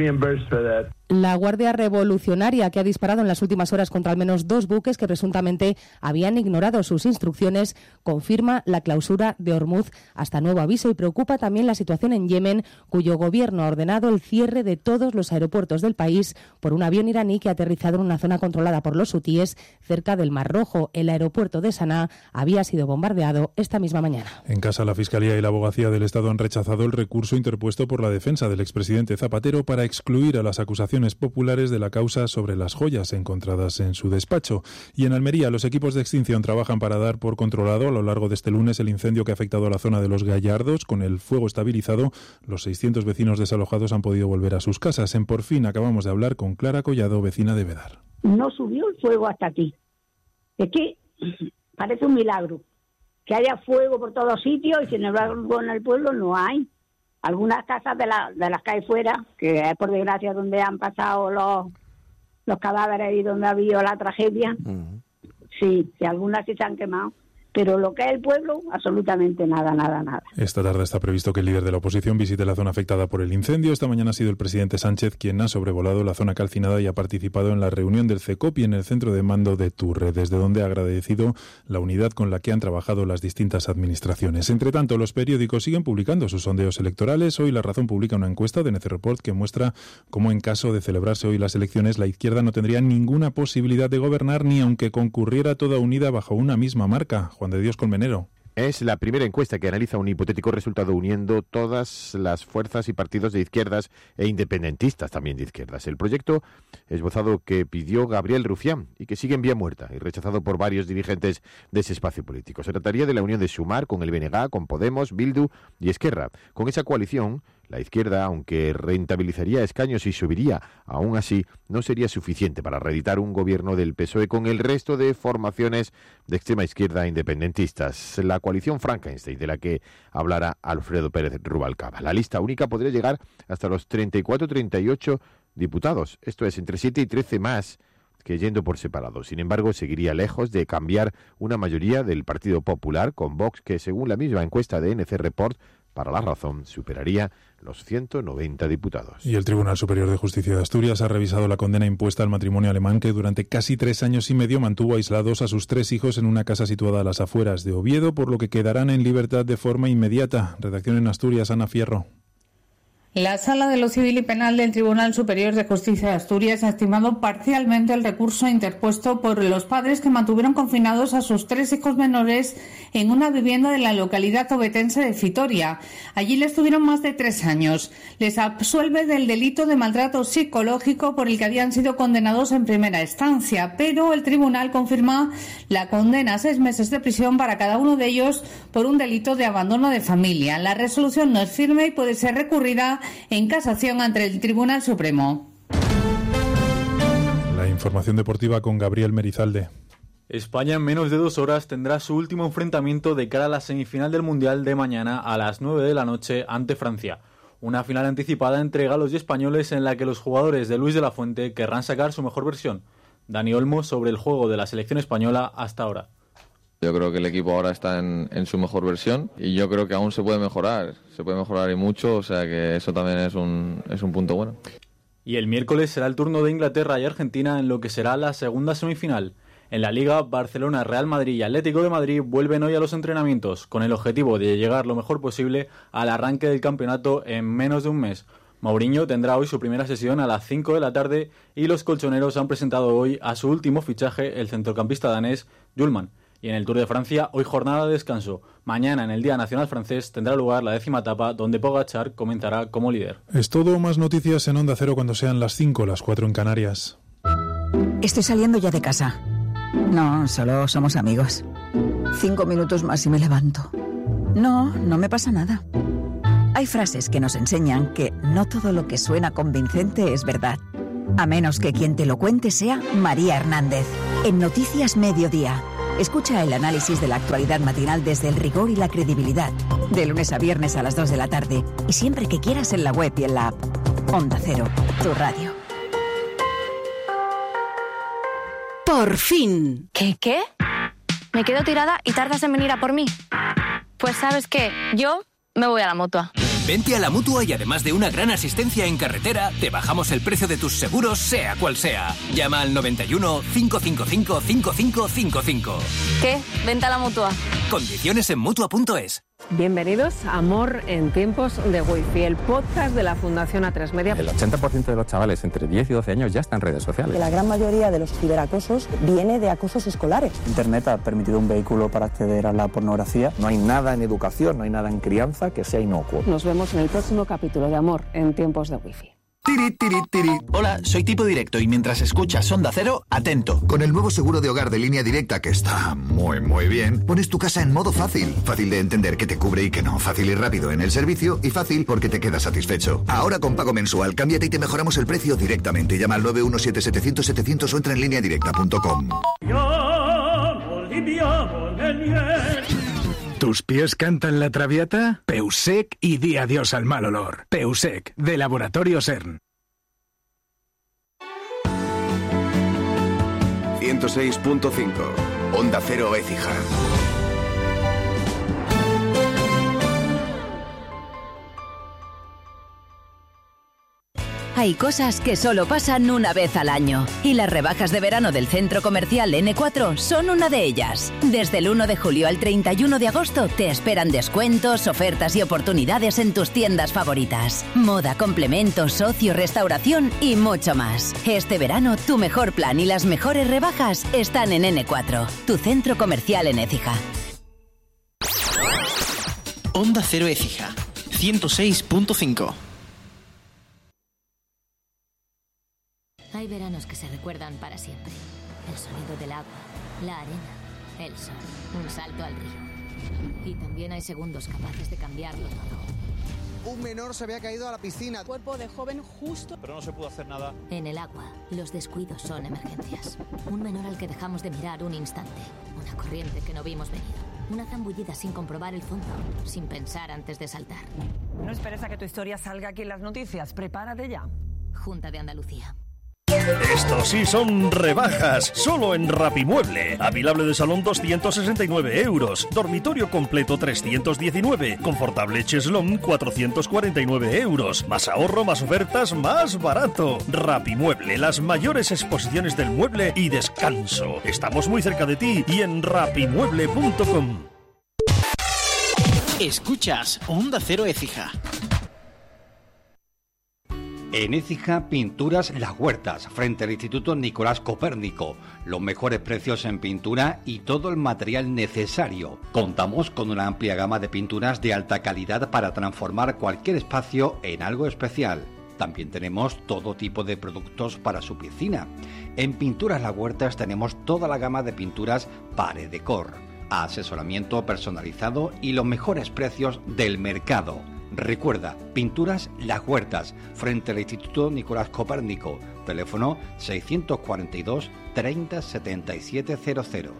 La Guardia Revolucionaria, que ha disparado en las últimas horas contra al menos 2 buques que presuntamente habían ignorado sus instrucciones, confirma la clausura de Hormuz hasta nuevo aviso y preocupa también la situación en Yemen, cuyo gobierno ha ordenado el cierre de todos los aeropuertos del país por un avión iraní que ha aterrizado en una zona controlada por los hutíes cerca del Mar Rojo. El aeropuerto de Sanaa había sido bombardeado esta misma mañana. En casa, la Fiscalía y la Abogacía del Estado han rechazado el recurso interpuesto por la defensa del expresidente Zapatero para excluir a las acusaciones populares de la causa sobre las joyas encontradas en su despacho. Y en Almería, los equipos de extinción trabajan para dar por controlado a lo largo de este lunes el incendio que ha afectado a la zona de Los Gallardos. Con el fuego estabilizado, los 600 vecinos desalojados han podido volver a sus casas. En Por Fin acabamos de hablar con Clara Collado, vecina de Bedar. No subió el fuego hasta aquí. Es que parece un milagro que haya fuego por todos sitios y sin embargo en el pueblo no hay. Algunas casas de las que hay fuera, que es por desgracia donde han pasado los cadáveres y donde ha habido la tragedia, sí, algunas sí se han quemado. Pero lo que es el pueblo, absolutamente nada. Esta tarde está previsto que el líder de la oposición visite la zona afectada por el incendio. Esta mañana ha sido el presidente Sánchez quien ha sobrevolado la zona calcinada y ha participado en la reunión del CECOPI en el centro de mando de Turre, desde donde ha agradecido la unidad con la que han trabajado las distintas administraciones. Entre tanto, los periódicos siguen publicando sus sondeos electorales. Hoy La Razón publica una encuesta de NC Report que muestra cómo en caso de celebrarse hoy las elecciones, la izquierda no tendría ninguna posibilidad de gobernar ni aunque concurriera toda unida bajo una misma marca. Juan de Dios Colmenero. Es la primera encuesta que analiza un hipotético resultado uniendo todas las fuerzas y partidos de izquierdas e independentistas también de izquierdas. El proyecto esbozado que pidió Gabriel Rufián y que sigue en vía muerta y rechazado por varios dirigentes de ese espacio político. Se trataría de la unión de Sumar con el BNG, con Podemos, Bildu y Esquerra. Con esa coalición, la izquierda, aunque rentabilizaría escaños y subiría, aún así no sería suficiente para reeditar un gobierno del PSOE con el resto de formaciones de extrema izquierda independentistas. La coalición Frankenstein, de la que hablará Alfredo Pérez Rubalcaba. La lista única podría llegar hasta los 34-38 diputados, esto es, entre 7 y 13 más que yendo por separado. Sin embargo, seguiría lejos de cambiar una mayoría del Partido Popular con Vox, que según la misma encuesta de NC Report, para La Razón, superaría los 190 diputados. Y el Tribunal Superior de Justicia de Asturias ha revisado la condena impuesta al matrimonio alemán que durante casi 3 años y medio mantuvo aislados a sus 3 hijos en una casa situada a las afueras de Oviedo, por lo que quedarán en libertad de forma inmediata. Redacción en Asturias, Ana Fierro. La Sala de lo Civil y Penal del Tribunal Superior de Justicia de Asturias ha estimado parcialmente el recurso interpuesto por los padres que mantuvieron confinados a sus 3 hijos menores en una vivienda de la localidad ovetense de Fitoria. Allí les tuvieron más de 3 años. Les absuelve del delito de maltrato psicológico por el que habían sido condenados en primera instancia, pero el tribunal confirma la condena a 6 meses de prisión para cada uno de ellos por un delito de abandono de familia. La resolución no es firme y puede ser recurrida en casación ante el Tribunal Supremo. La información deportiva con Gabriel Merizalde. España en menos de 2 horas tendrá su último enfrentamiento de cara a la semifinal del Mundial de mañana a las 9 de la noche ante Francia. Una final anticipada entre galos y españoles en la que los jugadores de Luis de la Fuente querrán sacar su mejor versión. Dani Olmo sobre el juego de la selección española hasta ahora. Yo creo que el equipo ahora está en su mejor versión y yo creo que aún se puede mejorar y mucho, o sea que eso también es un punto bueno. Y el miércoles será el turno de Inglaterra y Argentina en lo que será la segunda semifinal. En la Liga, Barcelona, Real Madrid y Atlético de Madrid vuelven hoy a los entrenamientos con el objetivo de llegar lo mejor posible al arranque del campeonato en menos de un mes. Mourinho tendrá hoy su primera sesión a las 5 de la tarde y los colchoneros han presentado hoy a su último fichaje, el centrocampista danés Hjulmand. Y en el Tour de Francia, hoy jornada de descanso. Mañana, en el Día Nacional Francés, tendrá lugar la 10ª etapa, donde Pogačar comenzará como líder. Es todo, más noticias en Onda Cero cuando sean las 5, las 4 en Canarias. Estoy saliendo ya de casa. No, solo somos amigos. 5 minutos más y me levanto. No me pasa nada. Hay frases que nos enseñan que no todo lo que suena convincente es verdad. A menos que quien te lo cuente sea María Hernández. En Noticias Mediodía. Escucha el análisis de la actualidad matinal desde el rigor y la credibilidad. De lunes a viernes a las 2 de la tarde. Y siempre que quieras en la web y en la app. Onda Cero, tu radio. ¡Por fin! ¿Qué? ¿Me quedo tirada y tardas en venir a por mí? Pues ¿sabes qué? Yo me voy a la Mutua. Vente a la Mutua y además de una gran asistencia en carretera, te bajamos el precio de tus seguros, sea cual sea. Llama al 91 555 5555. ¿Qué? Vente a la Mutua. Condiciones en Mutua.es. Bienvenidos a Amor en tiempos de Wi-Fi, el podcast de la Fundación A3 Media. El 80% de los chavales entre 10 y 12 años ya están en redes sociales. La gran mayoría de los ciberacosos viene de acosos escolares. Internet ha permitido un vehículo para acceder a la pornografía. No hay nada en educación, no hay nada en crianza que sea inocuo. Nos vemos en el próximo capítulo de Amor en tiempos de Wi-Fi. Hola, soy Tipo Directo y mientras escuchas Onda Cero, atento. Con el nuevo seguro de hogar de Línea Directa, que está muy bien, pones tu casa en modo fácil. Fácil de entender que te cubre y que no. Fácil y rápido en el servicio y fácil porque te quedas satisfecho. Ahora con pago mensual, cámbiate y te mejoramos el precio directamente. Llama al 917-700-700 o entra en lineadirecta.com. ¿Tus pies cantan la traviata? Peusec y di adiós al mal olor. Peusec, de Laboratorio CERN. 106.5 Onda Cero Écija. Hay cosas que solo pasan una vez al año y las rebajas de verano del Centro Comercial N4 son una de ellas. Desde el 1 de julio al 31 de agosto te esperan descuentos, ofertas y oportunidades en tus tiendas favoritas. Moda, complementos, ocio, restauración y mucho más. Este verano tu mejor plan y las mejores rebajas están en N4, tu Centro Comercial en Écija. Onda Cero Écija, 106.5. Hay veranos que se recuerdan para siempre. El sonido del agua, la arena, el sol, un salto al río. Y también hay segundos capaces de cambiarlo todo. Un menor se había caído a la piscina. Cuerpo de joven justo. Pero no se pudo hacer nada. En el agua, los descuidos son emergencias. Un menor al que dejamos de mirar un instante. Una corriente que no vimos venir. Una zambullida sin comprobar el fondo, sin pensar antes de saltar. No esperes a que tu historia salga aquí en las noticias. Prepárate ya. Junta de Andalucía. Estos sí son rebajas, solo en Rapimueble. Avilable de salón 269 euros, dormitorio completo 319, confortable cheslón 449 euros. Más ahorro, más ofertas, más barato. Rapimueble, las mayores exposiciones del mueble y descanso. Estamos muy cerca de ti y en rapimueble.com. Escuchas Onda Cero Écija. En Écija, Pinturas Las Huertas, frente al Instituto Nicolás Copérnico. Los mejores precios en pintura y todo el material necesario. Contamos con una amplia gama de pinturas de alta calidad para transformar cualquier espacio en algo especial. También tenemos todo tipo de productos para su piscina. En Pinturas Las Huertas tenemos toda la gama de pinturas Pared Decor, asesoramiento personalizado y los mejores precios del mercado. Recuerda, Pinturas Las Huertas, frente al Instituto Nicolás Copérnico. Teléfono 642 30 77 00.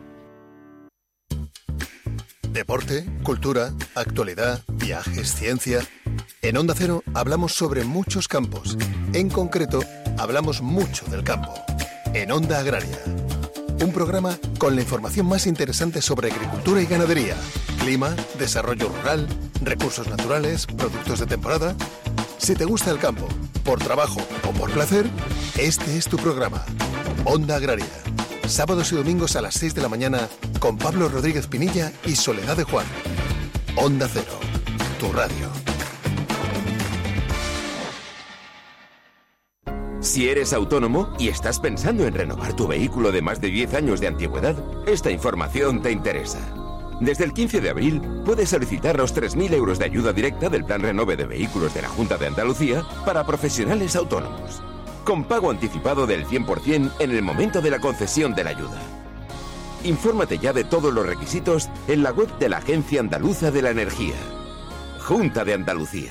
Deporte, cultura, actualidad, viajes, ciencia. En Onda Cero hablamos sobre muchos campos. En concreto, hablamos mucho del campo. En Onda Agraria. Un programa con la información más interesante sobre agricultura y ganadería, clima, desarrollo rural, recursos naturales, productos de temporada. Si te gusta el campo, por trabajo o por placer, este es tu programa. Onda Agraria. Sábados y domingos a las 6 de la mañana con Pablo Rodríguez Pinilla y Soledad de Juan. Onda Cero, tu radio. Si eres autónomo y estás pensando en renovar tu vehículo de más de 10 años de antigüedad, esta información te interesa. Desde el 15 de abril puedes solicitar los 3.000 euros de ayuda directa del Plan Renove de Vehículos de la Junta de Andalucía para profesionales autónomos, con pago anticipado del 100% en el momento de la concesión de la ayuda. Infórmate ya de todos los requisitos en la web de la Agencia Andaluza de la Energía. Junta de Andalucía.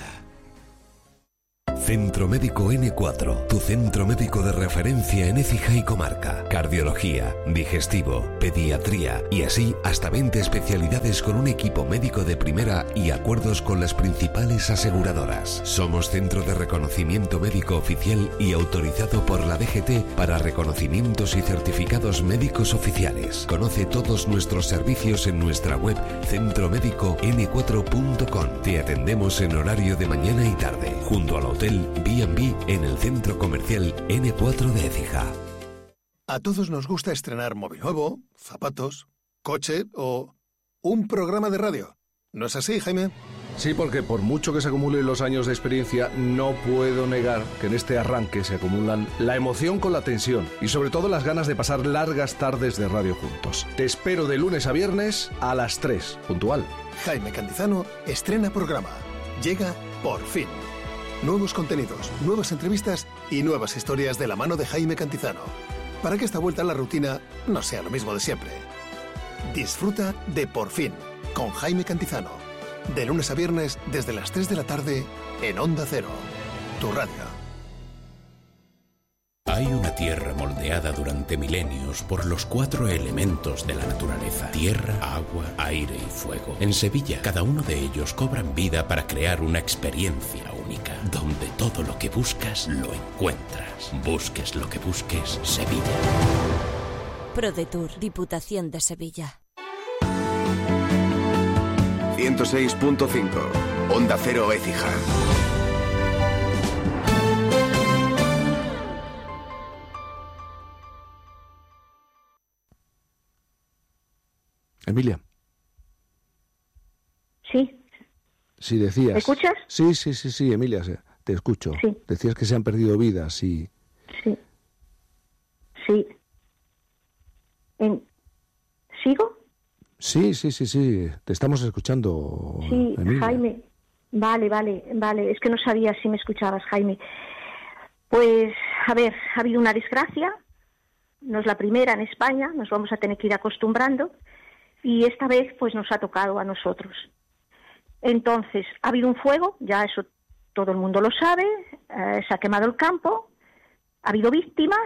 Centro Médico N4, tu centro médico de referencia en Écija y comarca. Cardiología, digestivo, pediatría y así hasta 20 especialidades con un equipo médico de primera y acuerdos con las principales aseguradoras. Somos centro de reconocimiento médico oficial y autorizado por la DGT para reconocimientos y certificados médicos oficiales. Conoce todos nuestros servicios en nuestra web centromedicon4.com. Te atendemos en horario de mañana y tarde, junto al hotel B&B en el centro comercial N4 de Écija. A todos nos gusta estrenar móvil nuevo, zapatos, coche o un programa de radio. ¿No es así, Jaime? Sí, porque por mucho que se acumulen los años de experiencia, no puedo negar que en este arranque se acumulan la emoción con la tensión y sobre todo las ganas de pasar largas tardes de radio juntos. Te espero de lunes a viernes a las 3, puntual. Jaime Cantizano estrena programa. Llega por fin. Nuevos contenidos, nuevas entrevistas y nuevas historias de la mano de Jaime Cantizano. Para que esta vuelta a la rutina no sea lo mismo de siempre. Disfruta de Por fin, con Jaime Cantizano. De lunes a viernes desde las 3 de la tarde en Onda Cero, tu radio. Hay una tierra moldeada durante milenios por los 4 elementos de la naturaleza: tierra, agua, aire y fuego. En Sevilla, cada uno de ellos cobran vida para crear una experiencia única, donde todo lo que buscas lo encuentras. Busques lo que busques, Sevilla. ProDetour, Diputación de Sevilla. 106.5, Onda Cero Écija. Emilia. Sí. Sí, decías. ¿Me escuchas? Sí, Emilia, te escucho. Sí. Decías que se han perdido vidas y... Sí. ¿Sigo? Sí, te estamos escuchando, Sí, Emilia. Jaime. Vale. Es que no sabía si me escuchabas, Jaime. Pues, a ver, ha habido una desgracia. No es la primera en España, nos vamos a tener que ir acostumbrando. Y esta vez, pues, nos ha tocado a nosotros. Entonces, ha habido un fuego, ya eso todo el mundo lo sabe, se ha quemado el campo, ha habido víctimas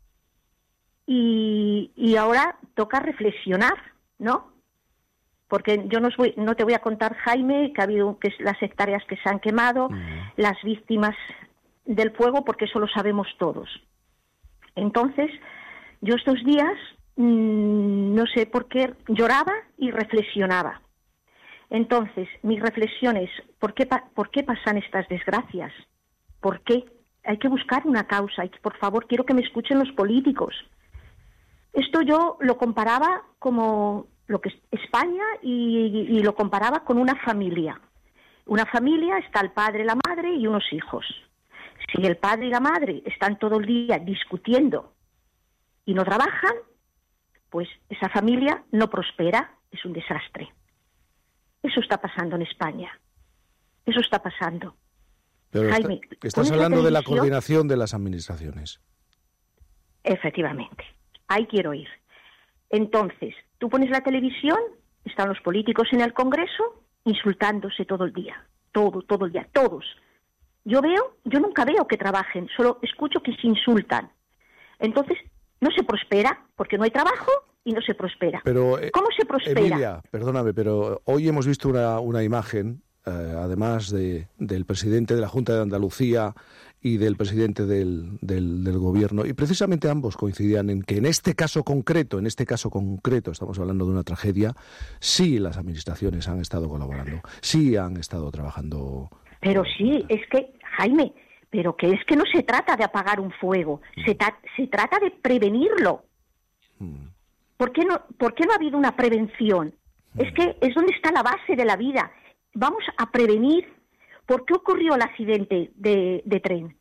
y ahora toca reflexionar, ¿no? Porque yo no te voy a contar, Jaime, que ha habido las hectáreas que se han quemado, las víctimas del fuego, porque eso lo sabemos todos. Entonces, yo estos días, no sé por qué, lloraba y reflexionaba. Entonces, mi reflexión es, ¿por qué pasan estas desgracias? ¿Por qué? Hay que buscar una causa y, por favor, quiero que me escuchen los políticos. Esto yo lo comparaba como lo que es España y lo comparaba con una familia. Una familia está el padre, la madre y unos hijos. Si el padre y la madre están todo el día discutiendo y no trabajan, pues esa familia no prospera, es un desastre. Eso está pasando en España. Eso está pasando. Pero Jaime, estás hablando de la coordinación de las administraciones. Efectivamente. Ahí quiero ir. Entonces, tú pones la televisión, están los políticos en el Congreso insultándose todo el día. Todo el día, todos. Yo nunca veo que trabajen, solo escucho que se insultan. Entonces, no se prospera, porque no hay trabajo y no se prospera. Pero, ¿cómo se prospera? Emilia, perdóname, pero hoy hemos visto una imagen, además del presidente de la Junta de Andalucía y del presidente del Gobierno, y precisamente ambos coincidían en que en este caso concreto, estamos hablando de una tragedia, sí las administraciones han estado colaborando, sí han estado trabajando. Pero sí, es que, Jaime, pero que es que no se trata de apagar un fuego, se trata de prevenirlo. ¿Por qué no ha habido una prevención? Es que es donde está la base de la vida. Vamos a prevenir. ¿Por qué ocurrió el accidente de tren?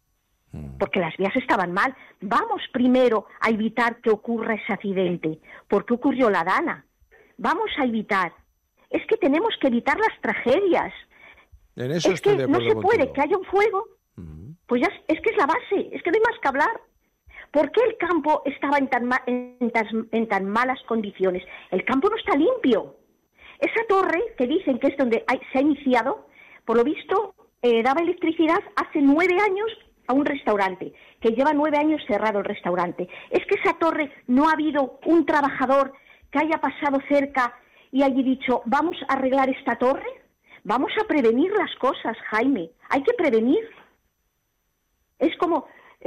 porque las vías estaban mal. Vamos primero a evitar que ocurra ese accidente. ¿Por qué ocurrió la Dana? Vamos a evitar. Es que tenemos que evitar las tragedias. En eso es que no se puede que haya un fuego. Pues ya es que es la base, es que no hay más que hablar. ¿Por qué el campo estaba en tan malas condiciones? El campo no está limpio. Esa torre que dicen que es donde se ha iniciado, por lo visto, daba electricidad hace 9 años a un restaurante, que lleva 9 años cerrado el restaurante. Es que esa torre no ha habido un trabajador que haya pasado cerca y haya dicho, vamos a arreglar esta torre, vamos a prevenir las cosas, Jaime, hay que prevenir. Es como,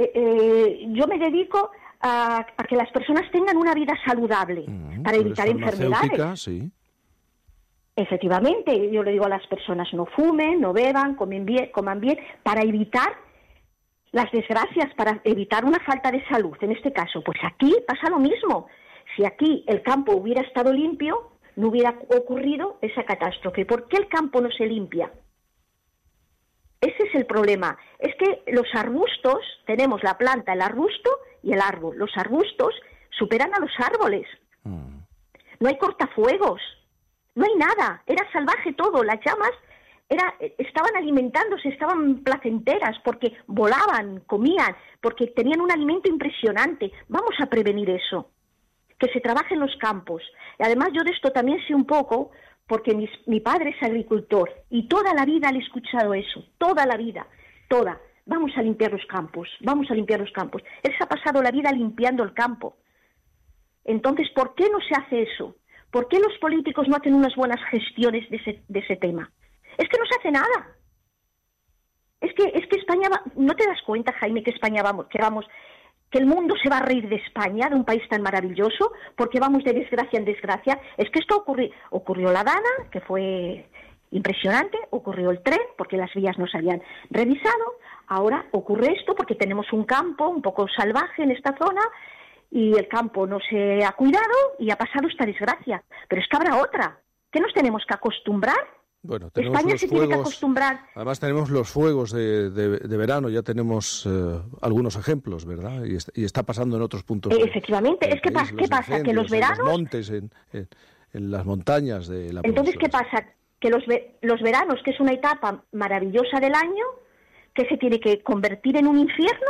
yo me dedico a que las personas tengan una vida saludable para evitar enfermedades. Sí. Efectivamente, yo le digo a las personas, no fumen, no beban, coman bien, para evitar las desgracias, para evitar una falta de salud. En este caso, pues aquí pasa lo mismo. Si aquí el campo hubiera estado limpio, no hubiera ocurrido esa catástrofe. ¿Por qué el campo no se limpia? Ese es el problema. Es que los arbustos, tenemos la planta, el arbusto y el árbol. Los arbustos superan a los árboles. No hay cortafuegos, no hay nada. Era salvaje todo. Las llamas estaban alimentándose, estaban placenteras porque volaban, comían, porque tenían un alimento impresionante. Vamos a prevenir eso. Que se trabaje en los campos. Y además yo de esto también sé un poco, porque mi padre es agricultor y toda la vida le he escuchado eso, toda la vida, toda. Vamos a limpiar los campos, vamos a limpiar los campos. Él se ha pasado la vida limpiando el campo. Entonces, ¿por qué no se hace eso? ¿Por qué los políticos no hacen unas buenas gestiones de ese tema? Es que no se hace nada. Es que España va... ¿No te das cuenta, Jaime, que España que el mundo se va a reír de España, de un país tan maravilloso, porque vamos de desgracia en desgracia? Es que esto ocurrió la Dana, que fue impresionante, ocurrió el tren, porque las vías no se habían revisado, ahora ocurre esto porque tenemos un campo un poco salvaje en esta zona, y el campo no se ha cuidado y ha pasado esta desgracia. Pero es que habrá otra, que nos tenemos que acostumbrar. Bueno, España se tiene que acostumbrar. Además tenemos los fuegos de verano, ya tenemos algunos ejemplos, ¿verdad? Y está pasando en otros puntos. Efectivamente, es que ¿qué pasa? Que los veranos... En los montes, en las montañas de la Entonces, ¿qué pasa? Que los veranos, que es una etapa maravillosa del año, que se tiene que convertir en un infierno.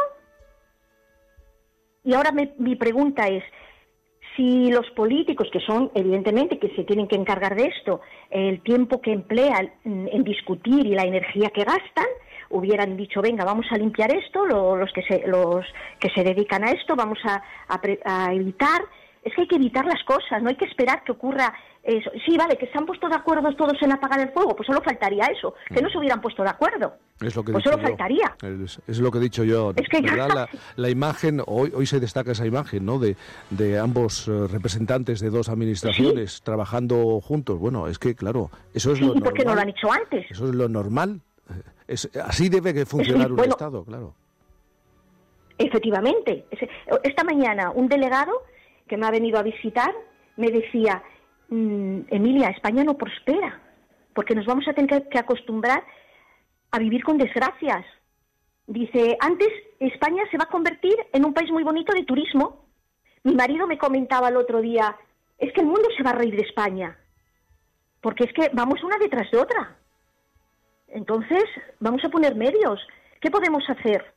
Y ahora mi pregunta es, si los políticos, que son evidentemente que se tienen que encargar de esto, el tiempo que emplean en discutir y la energía que gastan, hubieran dicho, venga, vamos a limpiar esto, los que se dedican a esto, vamos a evitar. Es que hay que evitar las cosas, no hay que esperar que ocurra eso. Sí, vale, que se han puesto de acuerdo todos en apagar el fuego, pues solo faltaría eso, que no se hubieran puesto de acuerdo. Es lo que pues solo faltaría. Es lo que he dicho yo. Es que ¿verdad? La imagen, hoy se destaca esa imagen, ¿no? De ambos representantes de dos administraciones trabajando juntos. Bueno, es que, claro, eso es lo normal. ¿Y por qué no lo han hecho antes? Eso es lo normal. Así debe funcionar un Estado, claro. Efectivamente. Esta mañana un delegado que me ha venido a visitar me decía, Emilia, España no prospera, porque nos vamos a tener que acostumbrar a vivir con desgracias. Dice, antes España se va a convertir en un país muy bonito de turismo. Mi marido me comentaba el otro día, es que el mundo se va a reír de España, porque es que vamos una detrás de otra. Entonces, vamos a poner medios. ¿Qué podemos hacer?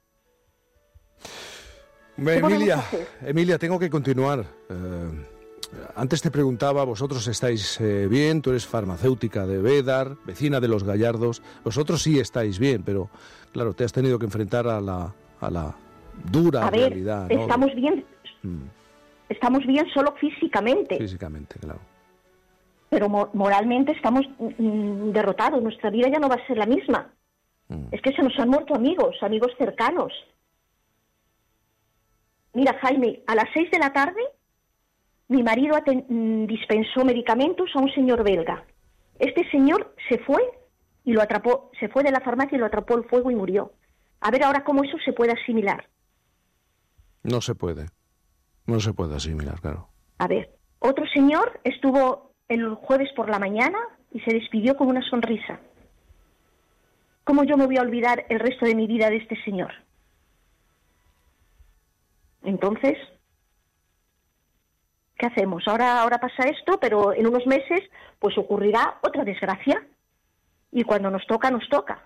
Emilia, tengo que continuar. Antes te preguntaba, vosotros estáis bien, tú eres farmacéutica de Bédar, vecina de Los Gallardos, vosotros sí estáis bien, pero claro, te has tenido que enfrentar a la dura realidad, ¿no? Estamos bien, estamos bien solo físicamente. Físicamente, claro. Pero moralmente estamos derrotados, nuestra vida ya no va a ser la misma. Es que se nos han muerto amigos cercanos. Mira, Jaime, a las 6 de la tarde mi marido dispensó medicamentos a un señor belga. Este señor se fue y lo atrapó, se fue de la farmacia y lo atrapó el fuego y murió. A ver ahora cómo eso se puede asimilar. No se puede asimilar, claro. A ver, otro señor estuvo el jueves por la mañana y se despidió con una sonrisa. ¿Cómo yo me voy a olvidar el resto de mi vida de este señor? Entonces, ¿qué hacemos? Ahora pasa esto, pero en unos meses pues ocurrirá otra desgracia. Y cuando nos toca, nos toca.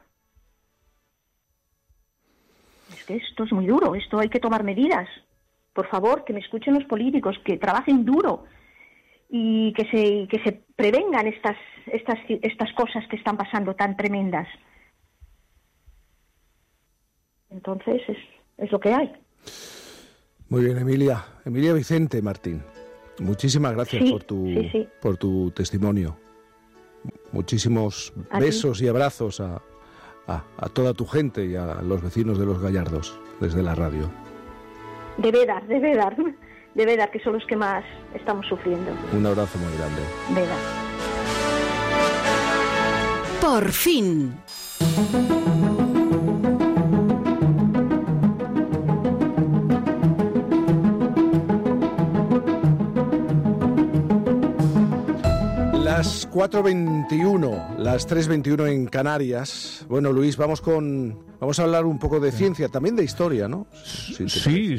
Es que esto es muy duro, esto hay que tomar medidas. Por favor, que me escuchen los políticos, que trabajen duro y que se prevengan estas cosas que están pasando tan tremendas. Entonces, es lo que hay. Muy bien, Emilia Vicente Martín. Muchísimas gracias por tu testimonio. Muchísimos besos y abrazos a toda tu gente y a los vecinos de Los Gallardos desde la radio. De verdad, que son los que más estamos sufriendo. Un abrazo muy grande. Verdad. Por fin. Las 4:21, las 3:21 en Canarias. Bueno, Luis, vamos a hablar un poco de ciencia, también de historia, ¿no? Sí.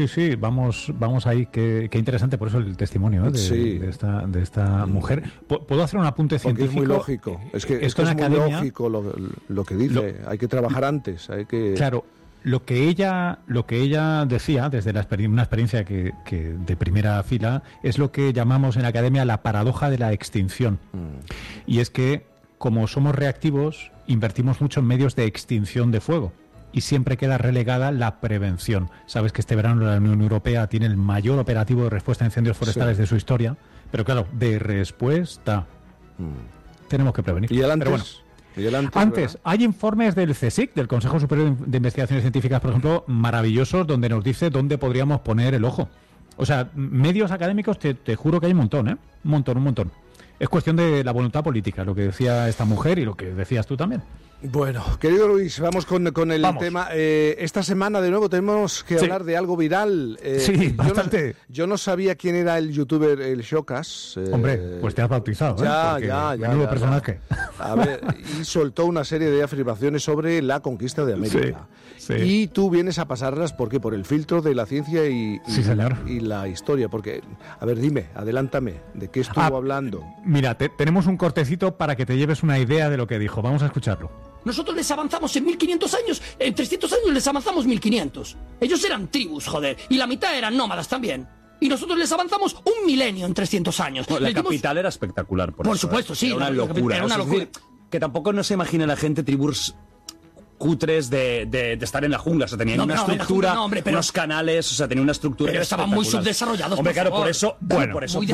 Vamos ahí. Qué interesante, por eso el testimonio de esta mujer. ¿Puedo hacer un apunte científico? Porque es muy lógico. Es que es muy lógico lo que dice. Hay que trabajar antes. Claro. Lo que ella decía desde una experiencia que de primera fila es lo que llamamos en la academia la paradoja de la extinción. Y es que, como somos reactivos, invertimos mucho en medios de extinción de fuego y siempre queda relegada la prevención. Sabes que este verano la Unión Europea tiene el mayor operativo de respuesta a incendios forestales de su historia, pero claro, de respuesta tenemos que prevenir. ¿Y el antes? Pero bueno, antes, hay informes del CSIC, del Consejo Superior de Investigaciones Científicas, por ejemplo, maravillosos, donde nos dice dónde podríamos poner el ojo. O sea, medios académicos, te juro que hay un montón, Un montón. Es cuestión de la voluntad política, lo que decía esta mujer y lo que decías tú también. Bueno, querido Luis, vamos con el tema. Esta semana de nuevo tenemos que hablar de algo viral. Sí, bastante. Yo no sabía quién era el youtuber, el Shocas. Hombre, pues te has bautizado. Ya. Menudo personaje. A ver, y soltó una serie de afirmaciones sobre la conquista de América. Sí. Y tú vienes a pasarlas, ¿por qué? Por el filtro de la ciencia y la historia. Porque, a ver, adelántame, ¿de qué estuvo hablando? Mira, tenemos un cortecito para que te lleves una idea de lo que dijo. Vamos a escucharlo. Nosotros les avanzamos en 1500 años, en 300 años les avanzamos 1500. Ellos eran tribus, joder, y la mitad eran nómadas también. Y nosotros les avanzamos 1 milenio en 300 años. No, la capital era espectacular, por supuesto, sí. Era una locura. Era una locura. Que tampoco no se imagina la gente tribus cutres de estar en la jungla, o sea, tenían una estructura, unos canales, o sea, tenían una estructura. Pero estaban muy subdesarrollados. Hombre, claro, por eso. Bueno.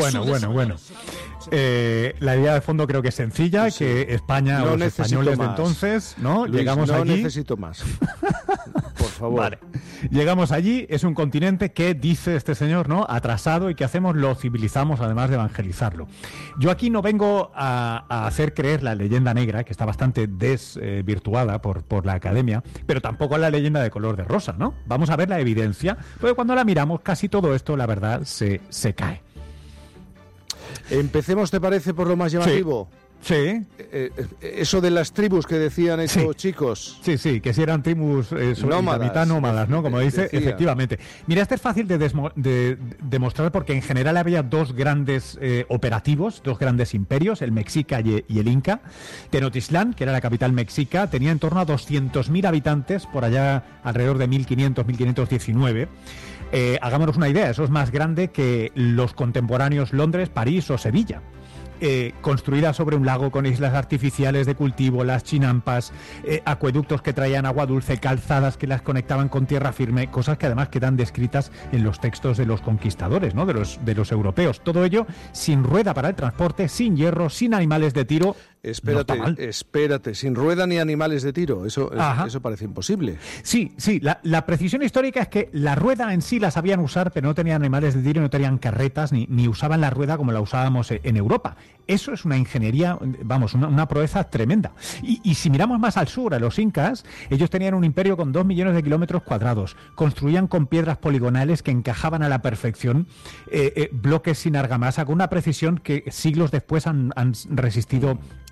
La idea de fondo creo que es sencilla, que España, los españoles de entonces, ¿no? Luis, llegamos allí. No necesito más. Por favor. Vale. Llegamos allí, es un continente que, dice este señor, ¿no? Atrasado, y que hacemos, lo civilizamos, además de evangelizarlo. Yo aquí no vengo a hacer creer la leyenda negra, que está bastante desvirtuada por la academia, pero tampoco la leyenda de color de rosa, ¿no? Vamos a ver la evidencia, porque cuando la miramos, casi todo esto, la verdad, se cae. Empecemos, ¿te parece, por lo más llamativo? Sí. Eso de las tribus que decían estos chicos. Sí, que si eran tribus nómadas, la mitad nómadas, ¿no? Como dice, efectivamente. Mira, este es fácil de demostrar porque en general había dos grandes operativos, dos grandes imperios, el Mexica y el Inca. Tenochtitlán, que era la capital mexica, tenía en torno a 200.000 habitantes, por allá alrededor de 1519. Hagámonos una idea, eso es más grande que los contemporáneos Londres, París o Sevilla. Construida sobre un lago con islas artificiales de cultivo, las chinampas, acueductos que traían agua dulce, calzadas que las conectaban con tierra firme, cosas que además quedan descritas en los textos de los conquistadores, ¿no? de los europeos. Todo ello sin rueda para el transporte, sin hierro, sin animales de tiro. Espérate, sin rueda ni animales de tiro, eso parece imposible. Sí, la precisión histórica es que la rueda en sí la sabían usar, pero no tenían animales de tiro, no tenían carretas, ni usaban la rueda como la usábamos en Europa. Eso es una ingeniería, una proeza tremenda. Y si miramos más al sur, a los incas, ellos tenían un imperio con 2 millones de kilómetros cuadrados, construían con piedras poligonales que encajaban a la perfección, bloques sin argamasa, con una precisión que siglos después han resistido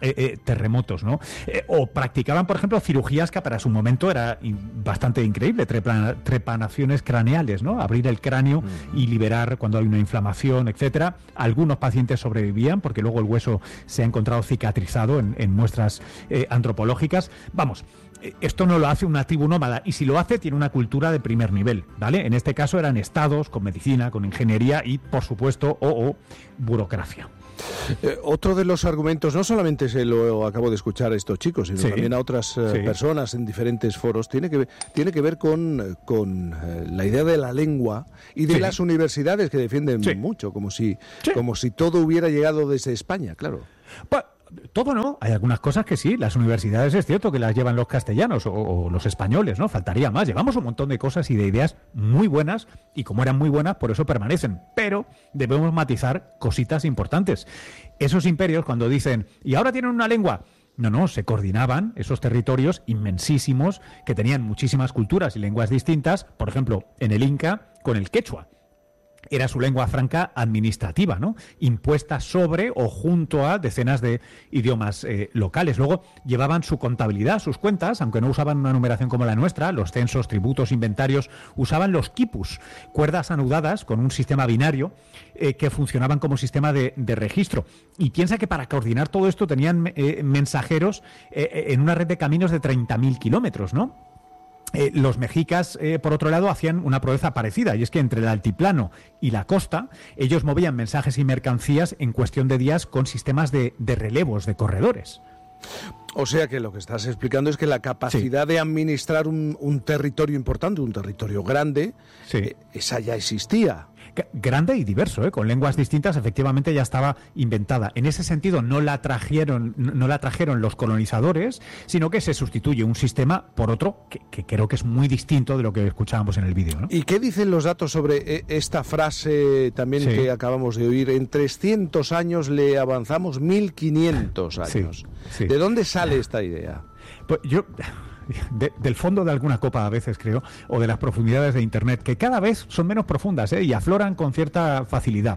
terremotos, ¿no? O practicaban, por ejemplo, cirugías que para su momento era bastante increíble, trepanaciones craneales, ¿no? Abrir el cráneo y liberar cuando hay una inflamación, etcétera. Algunos pacientes sobrevivían porque luego el hueso se ha encontrado cicatrizado en muestras antropológicas. Vamos, esto no lo hace un nativo nómada, y si lo hace tiene una cultura de primer nivel, ¿vale? En este caso eran estados con medicina, con ingeniería y, por supuesto, burocracia. Otro de los argumentos, no solamente se lo acabo de escuchar a estos chicos, sino también a otras personas en diferentes foros, tiene que ver con la idea de la lengua y de las universidades, que defienden mucho, como si todo hubiera llegado desde España, claro. Todo no, hay algunas cosas que sí, las universidades es cierto que las llevan los castellanos o los españoles, ¿no? Faltaría más, llevamos un montón de cosas y de ideas muy buenas, y como eran muy buenas, por eso permanecen, pero debemos matizar cositas importantes. Esos imperios, cuando dicen, y ahora tienen una lengua, no, se coordinaban esos territorios inmensísimos que tenían muchísimas culturas y lenguas distintas, por ejemplo, en el Inca, con el quechua. Era su lengua franca administrativa, ¿no? Impuesta sobre o junto a decenas de idiomas locales. Luego llevaban su contabilidad, sus cuentas, aunque no usaban una numeración como la nuestra, los censos, tributos, inventarios, usaban los quipus, cuerdas anudadas con un sistema binario que funcionaban como sistema de registro. Y piensa que para coordinar todo esto tenían mensajeros en una red de caminos de 30.000 kilómetros, ¿no? Los mexicas, por otro lado, hacían una proeza parecida, y es que entre el altiplano y la costa, ellos movían mensajes y mercancías en cuestión de días con sistemas de relevos, de corredores. O sea que lo que estás explicando es que la capacidad de administrar un territorio importante, un territorio grande, esa ya existía. Grande y diverso, con lenguas distintas, efectivamente ya estaba inventada. En ese sentido no la trajeron los colonizadores, sino que se sustituye un sistema por otro que creo que es muy distinto de lo que escuchábamos en el vídeo, ¿no? ¿Y qué dicen los datos sobre esta frase también que acabamos de oír? En 300 años le avanzamos 1500 años. Sí. ¿De dónde sale esta idea? Pues yo... del fondo de alguna copa a veces, creo, o de las profundidades de Internet, que cada vez son menos profundas y afloran con cierta facilidad.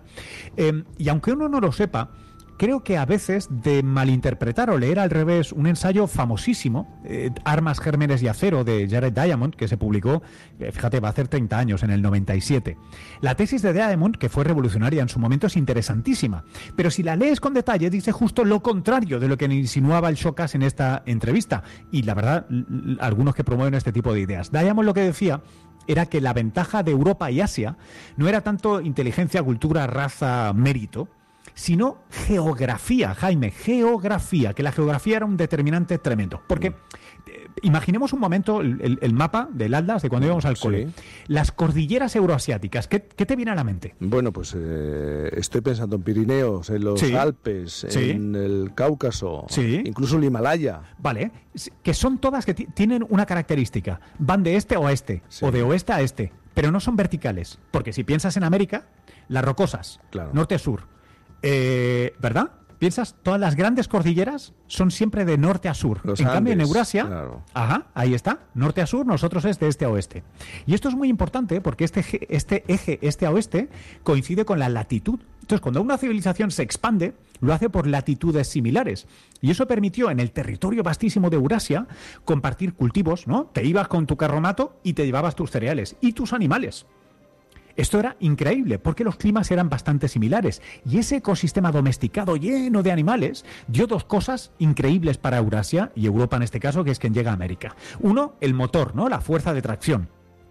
Y aunque uno no lo sepa, creo que a veces de malinterpretar o leer al revés un ensayo famosísimo, Armas, Gérmenes y Acero, de Jared Diamond, que se publicó, fíjate, va a hacer 30 años, en el 97. La tesis de Diamond, que fue revolucionaria en su momento, es interesantísima, pero si la lees con detalle, dice justo lo contrario de lo que insinuaba el Shocas en esta entrevista, y la verdad, algunos que promueven este tipo de ideas. Diamond lo que decía era que la ventaja de Europa y Asia no era tanto inteligencia, cultura, raza, mérito, sino geografía, Jaime, geografía, que la geografía era un determinante tremendo. Porque imaginemos un momento el mapa del Atlas de cuando íbamos al cole. Las cordilleras euroasiáticas, ¿qué te viene a la mente? Bueno, pues estoy pensando en Pirineos, en los Alpes, en el Cáucaso, incluso el Himalaya. Vale, que son todas que tienen una característica. Van de este a oeste, o de oeste a este, pero no son verticales. Porque si piensas en América, las rocosas, norte a sur, ¿verdad? ¿Piensas? Todas las grandes cordilleras son siempre de norte a sur. En cambio, en Eurasia, ahí está, norte a sur, nosotros es de este a oeste. Y esto es muy importante porque este eje este a oeste coincide con la latitud. Entonces, cuando una civilización se expande, lo hace por latitudes similares. Y eso permitió en el territorio vastísimo de Eurasia compartir cultivos, ¿no? Te ibas con tu carromato y te llevabas tus cereales y tus animales. Esto era increíble porque los climas eran bastante similares y ese ecosistema domesticado lleno de animales dio dos cosas increíbles para Eurasia y Europa en este caso, que es quien llega a América. Uno, el motor, ¿no? La fuerza de tracción.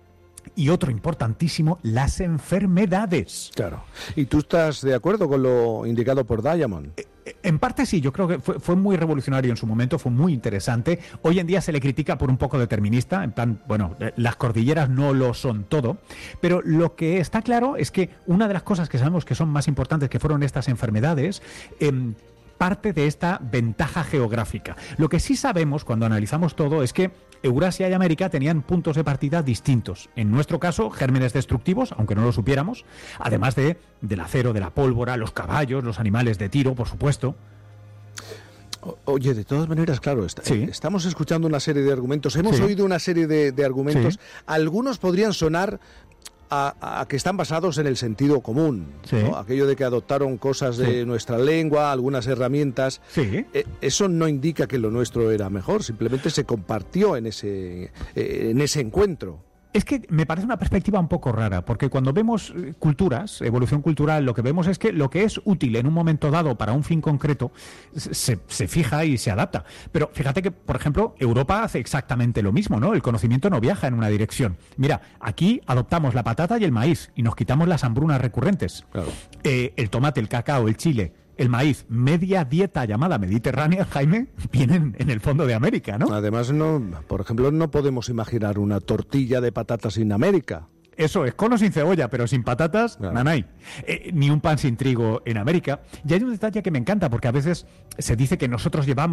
Y otro importantísimo, las enfermedades. Claro. ¿Y tú estás de acuerdo con lo indicado por Diamond? En parte sí, yo creo que fue muy revolucionario en su momento, fue muy interesante. Hoy en día se le critica por un poco determinista, en plan, bueno, las cordilleras no lo son todo, pero lo que está claro es que una de las cosas que sabemos que son más importantes, que fueron estas enfermedades, parte de esta ventaja geográfica. Lo que sí sabemos cuando analizamos todo es que Eurasia y América tenían puntos de partida distintos. En nuestro caso, gérmenes destructivos, aunque no lo supiéramos, además del acero, de la pólvora, los caballos, los animales de tiro, por supuesto. Oye, de todas maneras, claro, estamos escuchando una serie de argumentos, hemos oído una serie de argumentos, algunos podrían sonar a que están basados en el sentido común, sí. ¿no? Aquello de que adoptaron cosas de nuestra lengua, algunas herramientas. Sí. Eso no indica que lo nuestro era mejor, simplemente se compartió en ese encuentro. Es que me parece una perspectiva un poco rara, porque cuando vemos culturas, evolución cultural, lo que vemos es que lo que es útil en un momento dado para un fin concreto se fija y se adapta. Pero fíjate que, por ejemplo, Europa hace exactamente lo mismo, ¿no? El conocimiento no viaja en una dirección. Mira, aquí adoptamos la patata y el maíz y nos quitamos las hambrunas recurrentes. Claro. El tomate, el cacao, el chile, el maíz, media dieta llamada mediterránea, Jaime, vienen en el fondo de América, ¿no? Además, por ejemplo, no podemos imaginar una tortilla de patatas en América. Eso es, cono sin cebolla, pero sin patatas, claro. Nanay. Ni un pan sin trigo en América. Y hay un detalle que me encanta, porque a veces se dice que nosotros llevamos